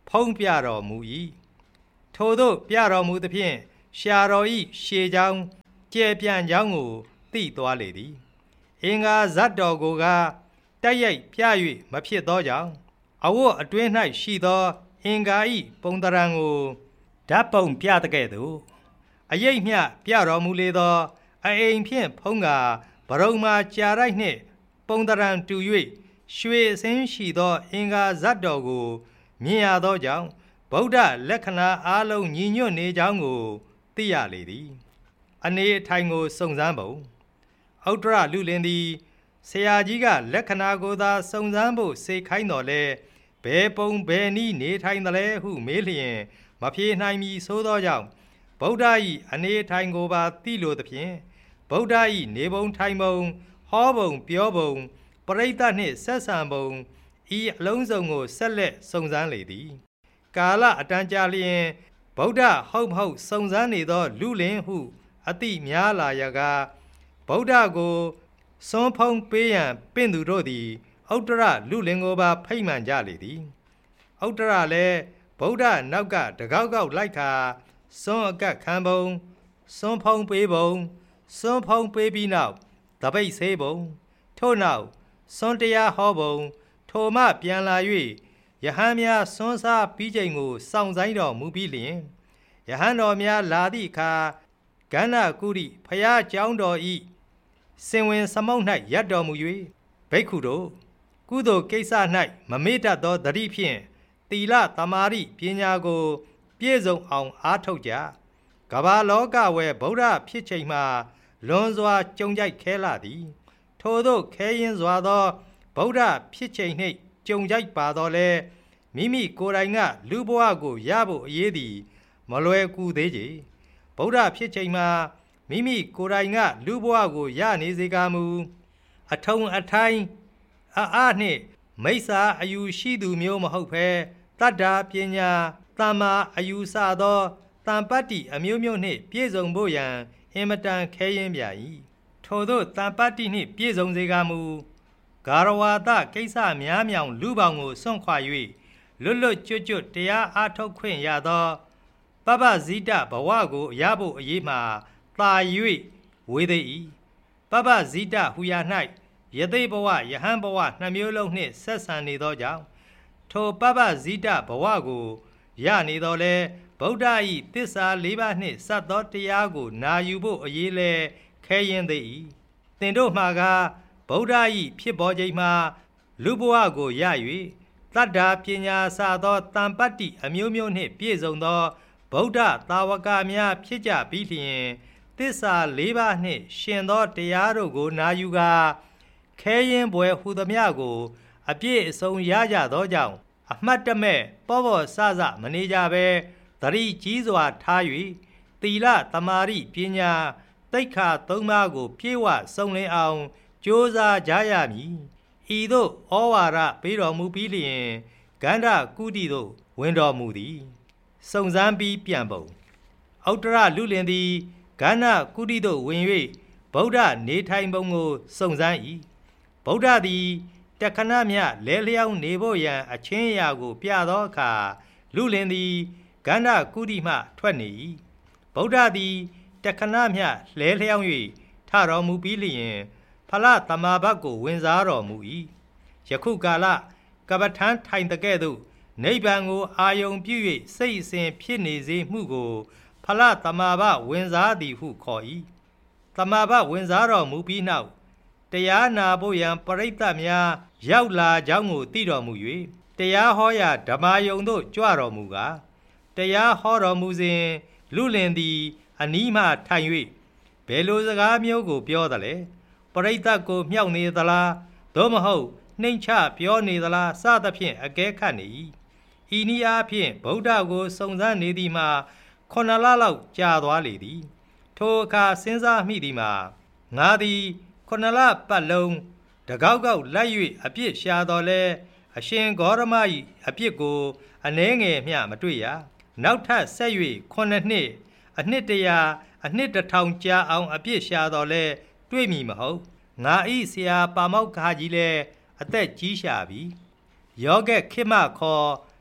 ဖုံးပြတော်မူ၏ထို့သို့ပြတော်မူသဖြင့်ရှာတော်၏ရှေကြောင်းကျဲပြန့်ကြောင်းကိုသိသွားလေသည်အင်္ဂါဇတ်တော်ကိုကတိုက်ရိုက်ပြ၍မဖြစ်သောကြောင့်အဝတ်အတွင်း၌ရှိသောအင်္ဂါ၏ပုံသဏ္ဍာန်ကိုဓာတ်ပုံပြတဲ့ကဲ့သို့အရိပ်မျှပြတော်မူလေသောအအိမ်ဖြင့်ဖုံးကာဗရုံမာကြာရိုက်နှင့်ပုံသဏ္ဍာန်တူ၍ရွှေအစင်းရှိသောအင်္ဂါဇတ်တော်ကိုမြင်ရသောကြောင့်ဗုဒ္ဓလက္ခဏာအားလုံးညီညွတ်နေကြောင်းကိုသိရလေသည်အနေအထိုင်ကိုစုံစမ်းပုံဥတ္တရလူလင်သည်ဆရာကြီးကလက္ခဏာကိုသာစုံစမ်းဖို့စေခိုင်းတော်လဲဘယ်ပုံဘယ်နည်းနေထိုင်သလဲဟုမေးလျင်မဖြေနိုင်မီဆိုသောကြောင့်ဗုဒ္ဓ၏အနေအထိုင်ကိုပါသိလိုသဖြင့်ဗုဒ္ဓ၏နေပုံထိုင်ပုံဟောပုံပြောပုံပရိသတ်နှင့်ဆက်ဆံပုံဤအလုံးစုံကိုဆက်လက်စုံစမ်းလေသည်ကာလအတန်ကြာလျင်ဗုဒ္ဓဟုတ်မဟုတ်စုံစမ်းနေသောလူလင်ဟုအတိများလာရကဗုဒ္ဓကိုစွန်းဖုံးပေးရန်ပင့်သူတို့သည်ဥတ္တရလူလင်ကိုပါဖိတ်မှန်ကြလေသည်ဥတ္တရလည်းဗုဒ္ဓနောက်ကတကောက်ကောက်လိုက်ခါစွန်းအကတ်ခံပုံစွန်းဖုံးပေးပုံစွန်းဖုံးပေးပြီးနောက်တပိတ်ဆေးပုံထို့နောက်စွန်းတရားဟောပုံထိုမှပြန်လာ၍ယဟန်များစွန်းစားပြီးချိန်ကိုစောင့်ဆိုင်တော်မူပြီးလျင်ယဟန်တော်များလာသည့်အခါကန္နာကုရိဖျားကျောင်းတော်ဤစင်ဝင်သမုတ်၌ရပ်တော်မူ၍ဘိက္ခုတို့ကုသိုလ်ကိစ္စ၌မမေ့တတ်သောသတိဖြင့်သီလသမာဓိပညာကိုပြည့်စုံအောင်အားထုတ်ကြကမ္ဘာလောကဝယ်ဗုဒ္ဓဖြစ်ချိန်မှာလွန်စွာကြုံကြိုက်ခဲလာသည်ထို့သောခဲရင်စွာသောဗုဒ္ဓဖြစ်ချိန်နှင့်ကြုံကြိုက်ပါတော့လဲမိမိကိုယ်တိုင်ကလူဘဝကိုရဖို့အရေးသည်မလွယ်ကူသေးကြဗုဒ္ဓဖြစ်ချိန်မှာမိမိကိုယ်တိုင်ကလူဘဝကိုရနေစေကမူအထုံအထိုင်းအားနှင့်မိစ္ဆာအယူရှိသူမျိုးမဟုတ်ဘဲတတ္တာပညာတမ္မာအယူဆသောတံပတ္တိအမျိုးမျိုးနှင့်ပြည့်စုံဖို့ရန်အင်မတန်ခဲရင်ပြ၏ထို့သောတံပတ္တိနှင့်ပြည့်စုံစေကမူဂါရဝါဒကိစ္စများမြောင်လူပေါင်းကိုစွန့်ခွာ၍လွတ်လွတ်ကျွတ်ကျွတ်တရားအားထုတ်ခွင့်ရသောပပဇိတဘဝကိုရဖို့အရေးမှာသာ၍ဝေသေး၏ပပဇိတဟူရာ၌ယသိဘဝယဟန်ဘဝနှစ်မျိုးလုံးနှင့်ဆက်ဆံနေသောကြောင့်ထိုပပဇိတဘဝကိုရနေတော်လဲဗုဒ္ဓ၏သစ္စာ၄ပါးနှင့်စပ်သောတရားကိုနာယူဖို့အရေးလဲခဲရင်သေး၏သင်တို့မှာကဗုဒ္ဓ၏ဖြစ်ပေါ်ချိန်မှာလူဘဝကိုရ၍တတ္တာပညာစသောတံပတ္တိအမျိုးမျိုးနှင့်ပြည့်စုံသောဗုဒ္ဓသာဝကများဖြစ်ကြပြီးလျင်သစ္စာ၄ပါးနှင့်ရှင်သောတရားတို့ကိုနာယူကာခဲရင်ပွဲဟူသည်များကိုအပြည့်အစုံရကြသောကြောင့်အမှတ်တမဲ့ပေါ်ပေါ်ဆဆမနေကြဘဲသတိကြီးစွာထား၍သီလသမာဓိပညာသိက္ခာ၃ပါးကိုပြေဝစုံလင်အောင်ကြိုးစားကြရမည်ဤသို့ဩဝါဒပေးတော်မူပြီးလျင်ကန္ဓကုတိသို့ဝင်တော်မူသည်စုံစမ်းပြီးပြန်ပုံဥတ္တရလူလင်သည်ကန္ဓကုတိသို့ဝင်၍ဗုဒ္ဓနေထိုင်ပုံကိုစုံစမ်း၏ဗုဒ္ဓသည်တခဏမျှလဲလျောင်းနေဖို့ရန်အချင်းအရာကိုပြသောအခါလူလင်သည်ကန္ဓကုတိမှထွက်နေ၏ဗုဒ္ဓသည်တခဏမျှလဲလျောင်း၍ထတော်မူပြီးလျင်ဖလသမာဘတ်ကိုဝင်စားတော်မူ၏ယခုကာလကပ္ပထံထိုင်တဲ့ကဲ့သို့နိဗ္ဗာန်ကိုအာယုံပြု၍စိတ်အစဉ်ဖြစ်နေစေမှုကိုဖလသမာဘတ်ဝင်စားသည်ဟုခေါ်၏သမာဘတ်ဝင်စားတော်မူပြီးနောက်တရားနာဖို့ရန်ပရိသတ်များရောက်လာကြောင်းကိုသိတော်မူ၍တရားဟောရာဓမ္မယုံသို့ကြွတော်မူကားတရားဟောတော်မူစဉ်လူလင်သည်အနီးမှထိုင်၍ဘယ်လိုစကားမျိုးကိုပြောသလဲပရိသတ်ကိုမြှောက်နေသလားသို့မဟုတ်နှိမ့်ချပြောနေသလားစသဖြင့်အကဲခတ်နေ၏ဤနည်းအားဖြင့်ဗုဒ္ဓကိုစုံစမ်းနေသည်မှာ9 လလောက်ကြာသွားလေသည်ထိုအခါစဉ်းစားမိသည်မှာငါသည်9 လပတ်လုံးတကောက်ကောက်လိုက်၍အပြစ်ရှာတော်လဲအရှင်ဂေါရမ၏အပြစ်ကိုအနှဲငယ်မျှမတွေ့ရနောက်ထပ်ဆက်၍9 နှစ်အနှစ်100အနှစ်1000ကြာအောင်အပြစ်ရှာတော်လဲတွေ့မည်မဟုတ်ငါဤဆရာပါမောက္ခကြီးလည်းအသက်ကြီးရှာပြီယောဂက်ခေမခေါ်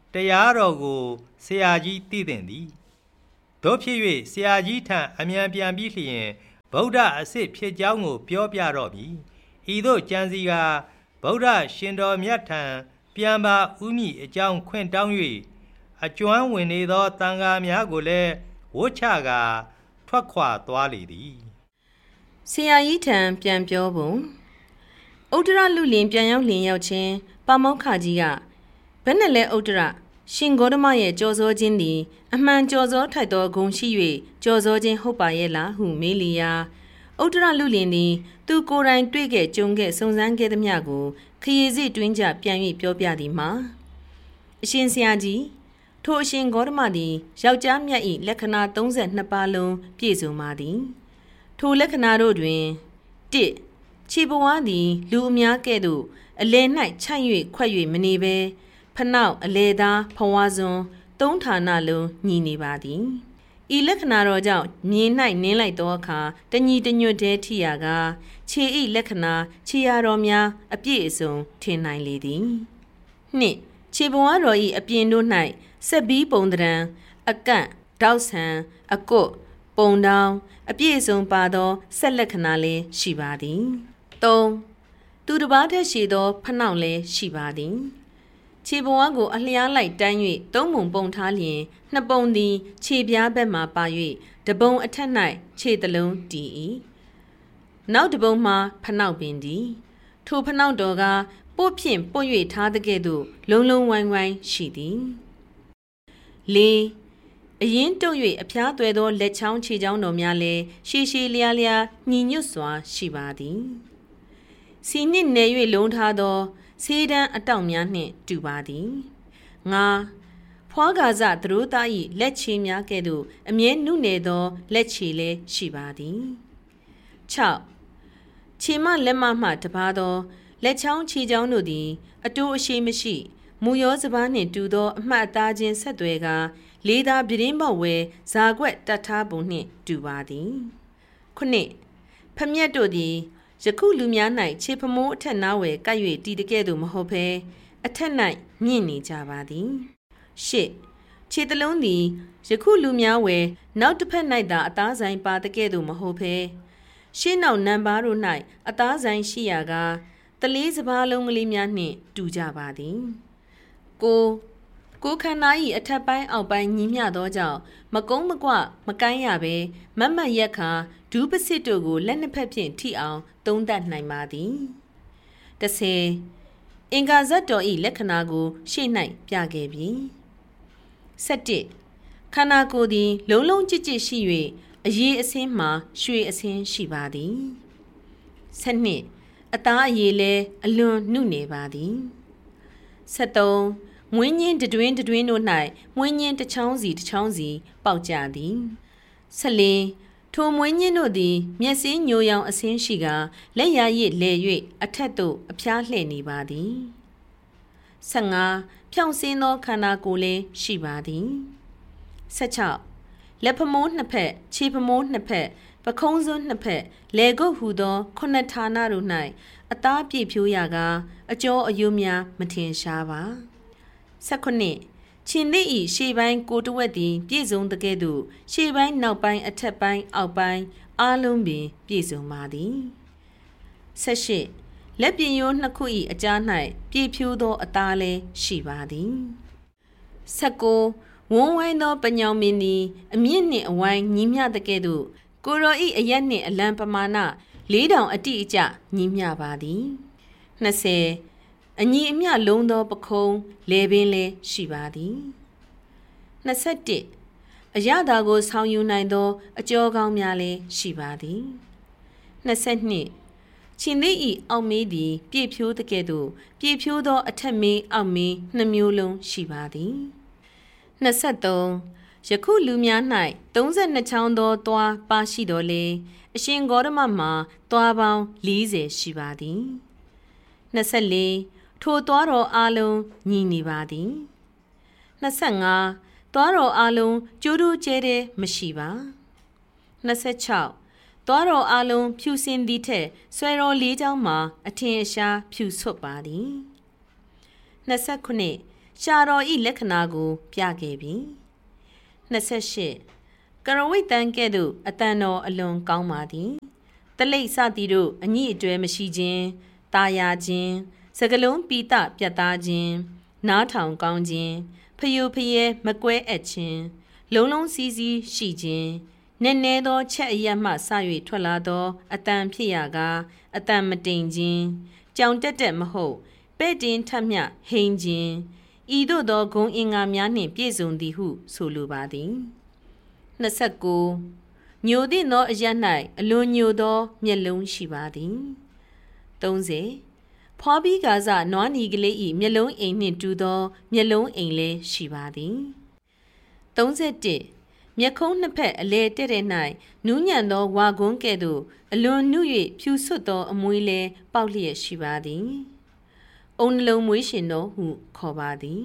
တရားတော်ကိုဆရာကြီးသိသင့်သည်တို့ဖြစ်၍ဆရာကြီးထံအမြန်ပြန်ပြီးလျင်ဗုဒ္ဓအစစ်ဖြစ်ကြောင်းကိုပြောပြတော့မည်ဤသို့ကြံစီကဗုဒ္ဓရှင်တော်မြတ်ထံပြန်ပါဥမည်အကြောင်းခွင့်တောင်း၍အကျွမ်းဝင်နေသောတန်ဃာများကိုလည်းဝတ်ချကထွက်ခွာသွားလေသည်ဆရာကြီးထံပြန်ပြောပုံဥဒ္ဒရလူလင်ပြန်ရောက်လင်ရောက်ချင်းပါမောက္ခကြီးကဘယ်နဲ့လဲဥဒ္ဒရရှင်ဂေါတမရဲ့ကြော်စောခြင်းသည်အမှန်ကြော်စောထိုက်သောဂုဏ်ရှိ၍ကြော်စောခြင်းဟုတ်ပါရဲ့လားဟုမေးလျာဥဒ္ဒရလူလင်သည်သူကိုယ်တိုင်တွေ့ခဲ့ကြုံခဲ့စုံစမ်းခဲ့သမျှကိုခရီးစီတွင်းကြပြန်၍ပြောပြသည်မှာအရှင်ဆရာကြီးထိုအရှင်ဂေါတမသည်ယောက်ျားမြတ်၏လက္ခဏာ32ပါးလုံးပြည့်စုံပါသည်ထိုလက္ခဏာတို့တွင်1ခြေဘဝသည်လူအများကဲ့သို့အလယ်၌ခြိုက်၍ခွက်၍မနေဘဲဖနောက်အလေသားဖဝါစွန်သုံးဌာနလုံးညီနေပါသည်ဤလက္ခဏာတော်ကြောင့်မြေ၌နင်းလိုက်သောအခါတညီတညွတ်တည်းထိရာကခြေဤလက္ခဏာခြေရာတော်များအပြည့်အစုံထင်နိုင်လေသည်2ခြေဘဝတော်၏အပြင်တို့၌ဆက်ဘီးပုံတံအကန့်တောက်ဆံအကွတ်ပုံတောင်အပြည့်အစုံပါသောဆက်လက္ခဏာလည်းရှိပါသည်3သူတစ်ပါးတည်းရှိသောဖနောက်လည်းရှိပါသည်ခြေဘဝကိုအလျားလိုက်တန်း၍သုံးပုံပုံထားလျင်နှစ်ပုံသည်ခြေပြားဘက်မှပါ၍တပုံအထက်၌ခြေသလုံးတည်၏နောက်တပုံမှာဖနောက်ပင်သည်ထိုဖနောက်တော်ကပို့ဖြင့်ပို့၍ထားတဲ့ကဲ့သို့လုံးလုံးဝိုင်းဝိုင်းရှိသည်4အရင်တုပ်၍အဖျားသွဲသောလက်ချောင်းခြေချောင်းတော်များလည်းရှည်ရှည်လျားလျားညီညွတ်စွာရှိပါသည်စီနှင့်နယ်၍လုံးထားသောဆေးတန်းအတောက်များနှင့်တူပါသည်5ဖွားကာစသတို့သား၏လက်ချေများကဲ့သို့အမြဲနုနယ်သောလက်ချေလည်းရှိပါသည်6ခြေမလက်မှတပါသောလက်ချောင်းခြေချောင်းတို့သည်အတူအရှိမရှိမူရောစပားနှင့်တူသောအမှတ်အသားချင်းဆက်သွဲကလေးသာပြင်းပေါက်ဝဲဇာကွက်တတ်ထားပုံနှင့်တူပါသည်9ဖမျက်တို့သည်ယခုလူများ၌ခြေဖမိုးအထက်နားဝဲကပ်၍တည်တကဲ့သို့မဟုတ်ဘဲအထက်၌မြင့်နေကြပါသည်10ခြေတလုံးသည်ယခုလူများဝဲနောက်တစ်ဖက်၌သာအသားဆိုင်ပါတကဲ့သို့မဟုတ်ဘဲရှင်းနောက်နံပါတ်တို့၌အသားဆိုင်ရှိရာကတလေးစပားလုံးကလေးများနှင့်တူကြပါသည်ကိုခန္ဓာ၏အထက်ပိုင်းအောက်ပိုင်းညီမျှသောကြောင့်မကုန်းမကွမကိုင်းရဘဲမတ်မတ်ရက်ခါဒူးပစစ်တို့ကိုလက်နှစ်ဖက်ဖြင့်ထိအောင်သုံးသပ်နိုင်ပါသည်10အင်္ဂါဇတ်တော်၏လက္ခဏာကိုရှေ့၌ပြခဲ့ပြီ17ခန္ဓာကိုယ်သည်လုံးလုံးကြစ်ကြစ်ရှိ၍အရေးအစင်းမှာရွှေအစင်းရှိပါသည်12အသားအရည်လည်းအလွန်နုနေပါသည်73မွေးညင်းတွင်တို့၌မွေးညင်းတစ်ချောင်းစီပေါက်ကြသည်14ထိုမွေးညင်းတို့သည်မျက်စိညိုရောင်အစင်းရှိကလက်ရရစ်လဲ၍အထက်သို့အဖျားလှည့်နေပါသည်15ဖြောင့်စင်းသောခန္ဓာကိုယ်လည်းရှိပါသည်16လက်ဖမိုးနှစ်ဖက်ခြေဖမိုးနှစ်ဖက်ပခုံးစွန်းနှစ်ဖက်လေကုတ်ဟူသောခုနှစ်ဌာနတို့၌အသားပြည့်ဖြိုးရာကအကျော်အယုများမထင်ရှားပါ19ချင်းသည့်ဤရှေ့ပိုင်းကိုတဝက်သည်ပြည့်စုံတကဲ့သို့ရှေ့ပိုင်းနောက်ပိုင်းအထက်ပိုင်းအောက်ပိုင်းအားလုံးပင်ပြည့်စုံပါသည်18လက်ပြင်ရိုးနှစ်ခု၏အကြား၌ပြည့်ဖြိုးသောအသားလည်းရှိပါသည်19ဝန်းဝိုင်းသောပညောင်မင်းသည်အမြင့်နှင့်အဝိုင်းညီမျှတကဲ့သို့ကိုရောဤအရက်နှင့်အလံပမာဏ4000အတိအကျညီမျှပါသည်20အညီအမျှလုံးသောပခုံးလေပင်လည်းရှိပါသည်21အရသာကိုဆောင်ယူနိုင်သောအကျော်ကောင်းများလည်းရှိပါသည်22ချင်းသည်ဤအောက်မေးသည်ပြည့်ဖြိုးတကဲ့သို့ပြည့်ဖြိုးသောအထက်မေးအောက်မေးနှစ်မျိုးလုံးရှိပါသည်23ယခုလူများ၌32ချောင်းသောသွားပါရှိတော်လေအရှင်ဂေါတမမှာသွားပေါင်း40ရှိပါသည်24ထိုသွားတော်အားလုံးညီနေပါသည်25သွားတော်အားလုံးကျိုးတူးကျဲတဲ့မရှိပါ26သွားတော်အားလုံးဖြူစင်သည့်ထက်ဆွဲတော်လေးချောင်းမှာအထင်အရှားဖြူဆွတ်ပါသည်29 ရှာတော်ဤလက္ခဏာကိုပြခဲ့ပြီ28ကရဝိတ်တန်ကဲ့သို့အတန်တော်အလွန်ကောင်းပါသည်တလိပ်စသည်တို့အညိအတွဲမရှိခြင်းတာယာခြင်းစကလုံးပီတပြတ်သားခြင်းနားထောင်ကောင်းခြင်းဖယိုဖယဲမကွဲအပ်ခြင်းလုံးလုံးစည်းစည်းရှိခြင်းနည်းနည်းသောချက်အရမှစ၍ထွက်လာသောအတန်ဖြစ်ရာကအတန်မတိမ်ခြင်းကြောင်တက်တက်မဟုတ်ပဲ့တင်ထမျှဟိန်ခြင်းဤသို့သောဂုဏ်အင်္ဂါများနှင့်ပြည့်စုံသည်ဟုဆိုလိုပါသည်29ညိုသည့်သောအရ၌အလွန်ညိုသောမျက်လုံးရှိပါသည်30ဖွားပြီးကားစနွားနီကလေး၏မျက်လုံးအိမ်နှင့်တူသောမျက်လုံးအိမ်လည်းရှိပါသည်31မျက်ခုံးနှစ်ဖက်အလဲတဲ့တဲ့၌နူးညံ့သောဝါကွန်းကဲ့သို့အလွန်နု၍ဖြူဆွတ်သောအမွေးလည်းပေါက်လျက်ရှိပါသည်အုံနှလုံးမွေးရှင်တော်ဟုခေါ်ပါသည်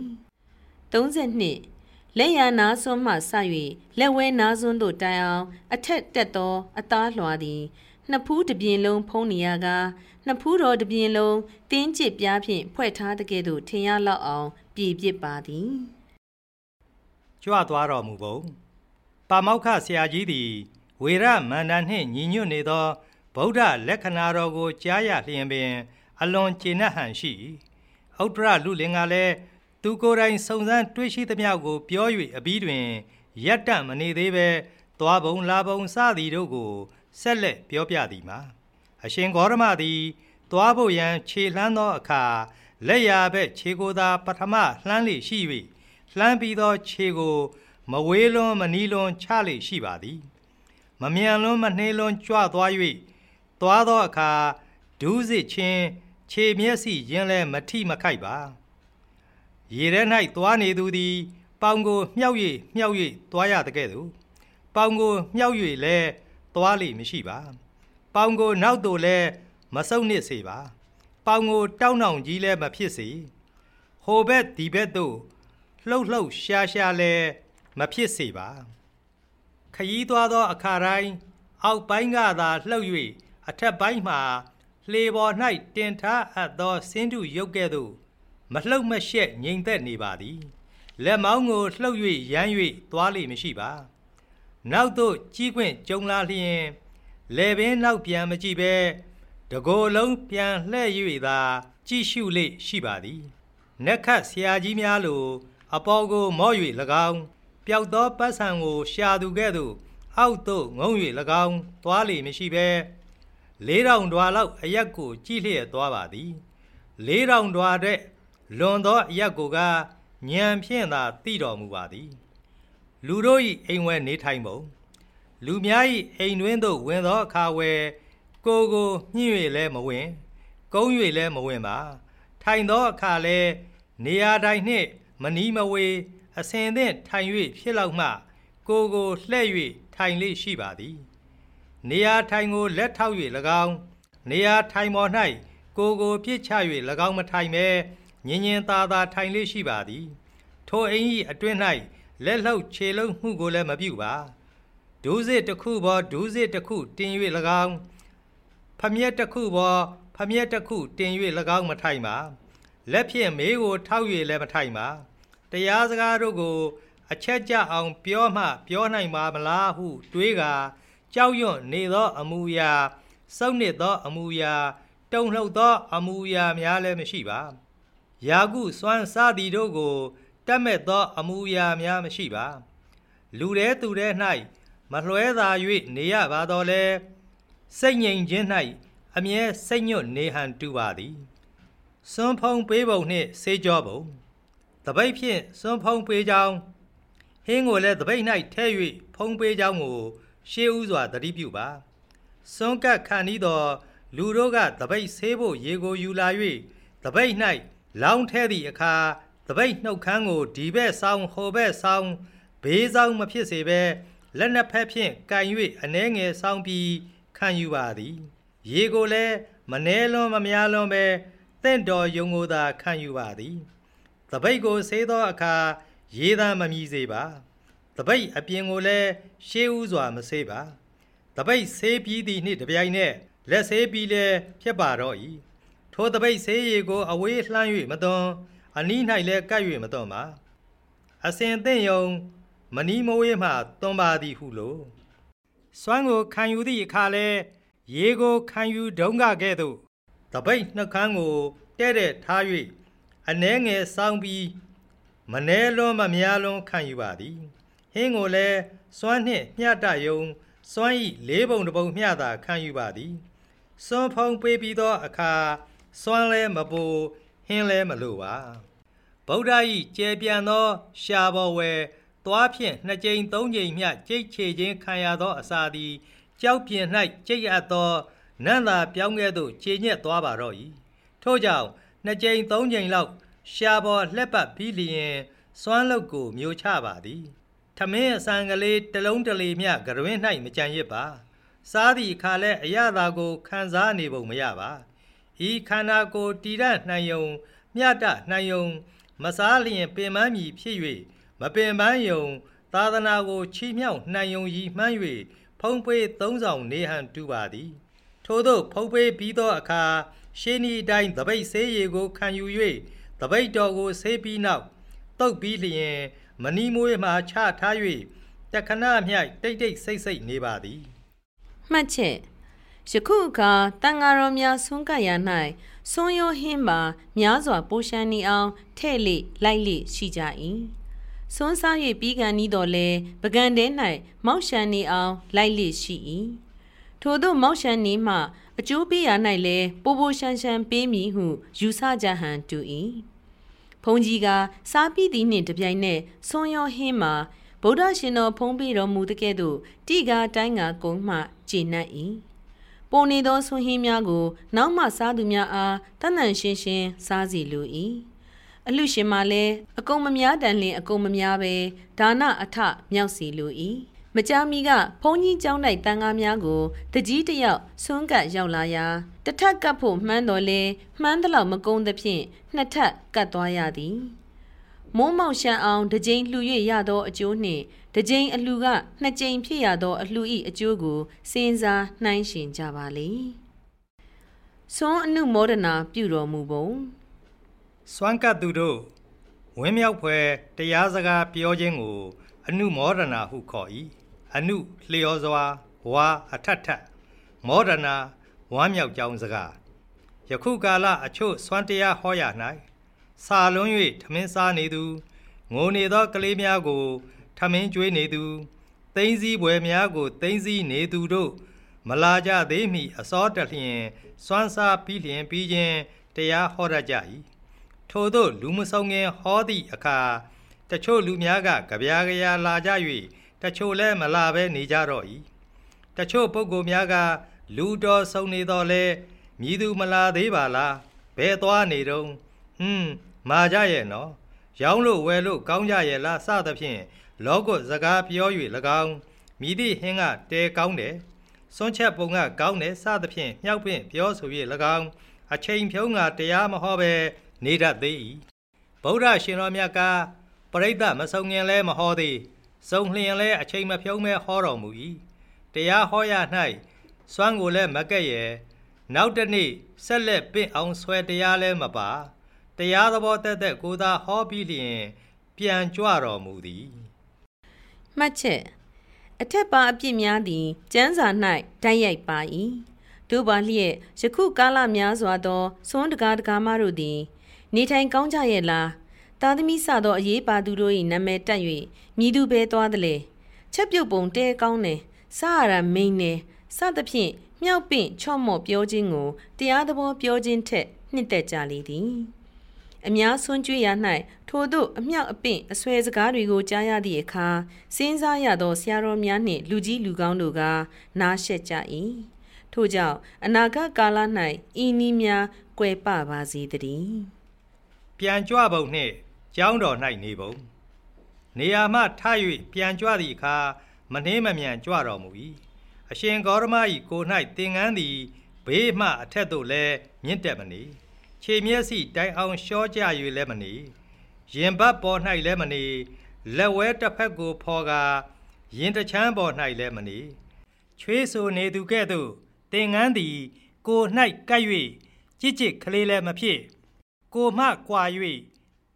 32လက်ရနာစွန်းမှစ၍လက်ဝဲနာစွန်းသို့တိုင်အောင်အထက်တက်သောအသားလွှာသည်နှစ်ဖူးတစ်ပြင်လုံးဖုံးနေရကနှစ်ဖူးတော်တစ်ပြင်လုံးတင်းကျစ်ပြားဖြင့်ဖွဲ့ထားတဲ့ကဲ့သို့ထင်ရလောက်အောင်ပြည်ပြစ်ပါသည်ကြွသွားတော်မူပုံပါမောက္ခဆရာကြီးသည်ဝေရမန္တန်နှင့်ညီညွတ်နေသောဗုဒ္ဓလက္ခဏာတော်ကိုကြားရလျင်ပင်အလွန်ကျေနပ်ဟန်ရှိဥတ္တရလူလင်ကလည်းသူကိုယ်တိုင်စုံစမ်းတွေ့ရှိသမျှကိုပြော၍အပြီးတွင်ရက်တန့်မနေသေးပဲသွားပုံလာပုံစသည်တို့ကိုဆက်လက်ပြောပြသည်မှာအရှင်ဂေါရမသည်သွားဖို့ရန်ခြေလှမ်းသောအခါလက်ရာဘက်ခြေကိုသာပထမလှမ်းလေရှိ၍လှမ်းပြီးသောခြေကိုမဝေးလွန်မနီးလွန်ချလေရှိပါသည်မမြန်လွန်မနှေးလွန်ကြွသွား၍သွားသောအခါဒူးစစ်ချင်းခြေမျက်စိရင်းလဲမထိမခိုက်ပါရေထဲ၌သွားနေသူသည်ပေါင်ကိုမြှောက်၍သွားရတဲ့ကဲ့သို့ပေါင်ကိုမြှောက်၍လဲသွားလိမရှိပါပေါင်ကိုနောက်သို့လဲမဆုပ်နစ်စေပါပေါင်ကိုတောင်းတောင်ကြီးလဲမဖြစ်စေဟိုဘက်ဒီဘက်သို့လှုပ်ရှာလဲမဖြစ်စေပါခရီးသွားသောအခါတိုင်းအောက်ပိုင်းကသာလှုပ်၍အထက်ပိုင်းမှာလှေပေါ်၌တင်ထားအပ်သောစင်းတုရုပ်ကဲ့သို့မလှုပ်မရှက်ငြိမ်သက်နေပါသည်လက်မောင်းကိုလှုပ်၍ရမ်း၍သွားလိမရှိပါနောက်သို့ကြီးခွင့်ကြုံလာလျင်လေပင်နောက်ပြန်မကြည့်ပဲတကိုယ်လုံးပြန်လှဲ့၍သာကြည့်ရှုလေရှိပါသည်နက်ခတ်ဆရာကြီးများလိုအပေါ်ကိုမော့၍၎င်းပျောက်သောပတ်ဆံကိုရှာသူကဲ့သို့အောက်သို့ငုံ၍၎င်းသွားလေမရှိပဲ4000ဒွါလောက်အရက်ကိုကြည့်လျက်သွားပါသည်4000ဒွါတဲ့လွန်သောအရက်ကိုကညံဖြင့်သာသိတော်မူပါသည်လူတို့၏အိမ်ဝဲနေထိုင်ပုံလူများ၏အိမ်တွင်သို့ဝင်သောအခါဝဲကိုညှိ၍လဲမဝင်ကုန်း၍လဲမဝင်ပါထိုင်သောအခါလဲနေရာတိုင်းနှင့်မနီးမဝေးအစဉ်သင့်ထိုင်၍ဖြစ်လောက်မှကိုလှဲ့၍ထိုင်လေရှိပါသည်နေရာထိုင်ကိုလက်ထောက်၍၎င်းနေရာထိုင်ပေါ်၌ကိုပြစ်ချ၍၎င်းမထိုင်ပဲညင်သာထိုင်လေရှိပါသည်ထိုအိမ်၏အတွင်း၌လက်လှုပ်ခြေလှုပ်မှုကိုလည်းမပြုပါဒူးစစ်တစ်ခုပေါ်ဒူးစစ်တစ်ခုတင်၍၎င်းဖမျက်တစ်ခုပေါ်ဖမျက်တစ်ခုတင်၍၎င်းမထိုင်ပါလက်ဖြင့်မေးကိုထောက်၍လည်းမထိုင်ပါတရားစကားတို့ကိုအချက်ကျအောင်ပြောမှပြောနိုင်ပါမလားဟုတွေးကာကြောက်ရွံ့နေသောအမူအရာစုံနစ်သောအမူအရာတုန်လှုပ်သောအမူအရာများလည်းမရှိပါယာကုစွမ်းစားသည်တို့ကိုတတ်မဲ့သောအမူအရာများမရှိပါလူတဲ့သူတဲ့၌မလွှဲသာ၍နေရပါတော့လဲစိတ်ငြိမ်ခြင်း၌အမြဲစိတ်ညွတ်နေဟန်တူပါသည်စွန်းဖုံးပေးပုံနှင့်ဆေးကြောပုံတပိတ်ဖြင့်စွန်းဖုံးပေးကြောင်းဟင်းကိုလည်းတပိတ်၌ထဲ၍ဖုံးပေးကြောင်းကိုရှေးဥစွာသတိပြုပါစွန်းကပ်ခံဤသောလူတို့ကတပိတ်ဆေးဖို့ရေကိုယူလာ၍တပိတ်၌လောင်းထဲသည့်အခါတပိတ်နှုတ်ခမ်းကိုဒီဘက်ဆောင်ဟိုဘက်ဆောင်ဘေးဆောင်မဖြစ်စေဘဲလက်နှစ်ဖက်ဖြင့်ကန်၍အနှဲငယ်ဆောင်ပြီးခံယူပါသည်ရေကိုလည်းမနှဲလွန်မများလွန်ပဲတင့်တော်ယုံကိုသာခံယူပါသည်တပိတ်ကိုဆေးသောအခါရေသာမမြည်စေပါတပိတ်အပြင်ကိုလည်းရှေးဥစွာမဆေးပါတပိတ်ဆေးပြီးသည်နှင့်တပြိုင်နက်လက်ဆေးပြီးလည်းဖြစ်ပါတော့၏ထိုတပိတ်ဆေးရေကိုအဝေးလှမ်း၍မသွန်အနီး၌လည်းကပ်၍မတော်ပါအစဉ်သင့်ယုံမနီးမိုးရေးမှသွန်ပါသည်ဟုလို့စွမ်းကိုခံယူသည့်အခါလဲရေကိုခံယူဒုံးကကဲ့သို့တပိတ်နှုတ်ခမ်းကိုတဲ့တဲ့ထား၍အနှဲငယ်စောင်းပြီးမနှဲလွန်းမများလွန်းခံယူပါသည်ဟင်းကိုလည်းစွမ်းနှင့်မျှတယုံစွမ်းဤလေးပုံတစ်ပုံမျှသာခံယူပါသည်စွမ်းဖုံးပေးပြီးသောအခါစွမ်းလဲမပူဟင်းလဲမလိုပါဗုဒ္ဓ၏ကျေပြန်သောရှားပေါ်ဝဲသွားဖြင့်2ကြိမ်3ကြိမ်မျှကြိတ်ချေခြင်းခံရသောအစာသည်ကြောက်ပြင်၌ကြိတ်အပ်သောနန္တာပြောင်းကဲ့သို့ခြေညက်သွားပါတော့၏ထို့ကြောင့်2ကြိမ်3ကြိမ်လောက်ရှားပေါ်လှက်ပတ်ပြီးလျင်စွမ်းလုတ်ကိုမျိုးချပါသည်ထမင်းအစံကလေးတစ်လုံးတစ်လေမျှကရွင်း၌မကြံရစ်ပါစားသည့်အခါလဲအရသာကိုခံစားနေပုံမရပါဤခန္ဓာကိုယ်တည်ရနိုင်ယုံမျှတနိုင်ယုံမစားလျင်ပင်ပန်းမည်ဖြစ်၍မပင်ပန်းယုံသာသနာကိုချီးမြှောက်နိုင်ယုံရည်မှန်း၍ဖုံးပေးသုံးဆောင်နေဟန်တူပါသည်ထို့သောဖုံးပေးပြီးသောအခါရှင်းဤတိုင်းတပိတ်ဆေးရည်ကိုခံယူ၍တပိတ်တော်ကိုဆေးပြီးနောက်တုတ်ပြီးလျင်မနီးမွေးမှချထား၍တခဏမျှတိတ်တိတ်ဆိတ်ဆိတ်နေပါသည်မှတ်ချက်ယခုအခါတန်ဃာတော်များဆွမ်းကရ၌ဆွမ်းရောဟင်းပါများစွာပိုးရှမ်းနေအောင်ထဲ့လေလိုက်လေရှိကြ၏ဆွမ်းစား၍ပြီးကန်ဤတော်လဲပကံတဲ၌မောက်ရှမ်းနေအောင်လိုက်လေရှိ၏ထို့သောမောက်ရှမ်းနေမှအကျိုးပေးရ၌လဲပိုးပိုးရှမ်းရှမ်းပေးမည်ဟုယူဆကြဟန်တူ၏ဘုန်းကြီးကစားပြီးသည်နှင့်တပြိုင်နက်ဆွမ်းရောဟင်းမှာဗုဒ္ဓရှင်တော်ဖုံးပေးတော်မူသကဲ့သို့တိကားတိုင်းကကုန်းမှကျေနပ်၏ပုံနေသောဆွမ်းဟင်းများကိုနောက်မှစားသူများအားတန်တန်ရှင်းရှင်းစားစီလို၏အလှရှင်မှလည်းအကုန်မများတန်လျင်အကုန်မများပဲဒါနအထမြောက်စီလို၏မကြာမီကဘုန်းကြီးကျောင်း၌တန်ဃာများကိုတကြီးတယောက်ဆွမ်းကပ်ရောက်လာရာတစ်ထပ်ကပ်ဖို့မှန်းတော်လဲမှန်းသလောက်မကုန်းသဖြင့်နှစ်ထပ်ကပ်သွားရသည်မိုးမောက်ရှမ်းအောင်တစ်ကြိမ်လှူ၍ရသောအကျိုးနှင့်တစ်ကြိမ်အလှူက2ကြိမ်ဖြစ်ရသောအလှူ၏အကျိုးကိုစဉ်းစားနှိုင်းယှဉ်ကြပါလေဆွမ်းအနုမောဒနာပြုတော်မူပုံစွမ်းကပ်သူတို့ဝင်းမြောက်ဖွယ်တရားစကားပြောခြင်းကိုအနုမောဒနာဟုခေါ်၏အနုလျော်စွာဝါအထထမောဒနာဝမ်းမြောက်ကြောင်းစကားယခုကာလအချို့စွမ်းတရားဟောရ၌စာလွန်း၍ထမင်းစားနေသူငိုနေသောကလေးများကိုထမင်းကျွေးနေသူသိန်းစည်းပွဲများကိုသိန်းစည်းနေသူတို့မလာကြသေးမီအစောတလျင်စွမ်းစားပြီးလျင်ပြီးခြင်းတရားဟောရကြ၏ထို့သောလူမဆုံးငင်ဟောသည့်အခါတချို့လူများကကြပြားကြရာလာကြ၍တချို့လည်းမလာဘဲနေကြတော့၏တချို့ပုဂ္ဂိုလ်များကလူတော်ဆုံးနေတော့လဲမြည်သူမလာသေးပါလားဘယ်သွားနေတော့မာကြရဲ့နော်ရောင်းလို့ဝယ်လို့ကောင်းကြရဲ့လားစသဖြင့်လောကစကားပြော၍၎င်းမိသည့်ဟင်းကတဲကောင်းတယ်စွန့်ချက်ပုံကကောင်းတယ်စသဖြင့်မြောက်ပင့်ပြောဆို၍၎င်းအချိန်ဖြုံးကတရားမဟောပဲနေတတ်သေး၏ဗုဒ္ဓရှင်တော်မြတ်ကပရိသတ်မဆုံးငင်လဲမဟောသေးစုံလျင်လဲအချိန်မဖြုံးမဲဟောတော်မူ၏တရားဟောရ၌စွမ်းကိုလည်းမကဲ့ရဲ့နောက်တစ်နေ့ဆက်လက်ပင့်အောင်ဆွဲတရားလဲမပါတရားသဘောတက်တက်ကိုသာဟောပြီးလျင်ပြန်ကြွတော်မူသည်မှတ်ချက်အထက်ပါအပြစ်များသည်ကျမ်းစာ၌တိုက်ရိုက်ပါ၏တို့ပါလျက်ယခုကာလများစွာသောစွန်းတကားတကားမတို့သည်နေထိုင်ကောင်းကြရဲ့လားသားသမီးစသောအရေးပါသူတို့၏နာမည်တက်၍မြည်သူပဲသွားသလဲချက်ပြုတ်ပုံတဲကောင်းတယ်စားရတာမိန်တယ်စသဖြင့်မြောက်ပင့်ချော့မော့ပြောခြင်းကိုတရားသဘောပြောခြင်းထက်နှစ်သက်ကြလေသည်အများဆွန်းကြွေးရ၌ထို့သို့အမြောက်အပင့်အဆွဲစကားတွေကိုကြားရသည့်အခါစဉ်းစားရသောဆရာတော်များနှင့်လူကြီးလူကောင်းတို့ကနားရှက်ကြ၏ထို့ကြောင့်အနာဂတ်ကာလ၌ဤနည်းများကွယ်ပပါစေတည်းပြန်ကြွပုံနှင့်ကျောင်းတော်၌နေပုံနေရာမှထ၍ပြန်ကြွသည့်အခါမနှင်းမမြန်ကြွတော်မူ၏အရှင်ဂေါရမ၏ကိုယ်၌သင်္ကန်းသည်ဘေးမှအထက်သို့လည်းမြင့်တက်မနေခြေမျက်စိတိုင်အောင်ရှောကြ၍လည်းမနေရင်ဘတ်ပေါ်၌လည်းမနေလက်ဝဲတစ်ဖက်ကိုဖော်ကာရင်တချမ်းပေါ်၌လည်းမနေချွေးဆူနေသူကဲ့သို့သင်္ကန်းသည်ကိုယ်၌ကပ်၍ကြစ်ကြစ်ကလေးလည်းမဖြစ်ကိုမှကွာ၍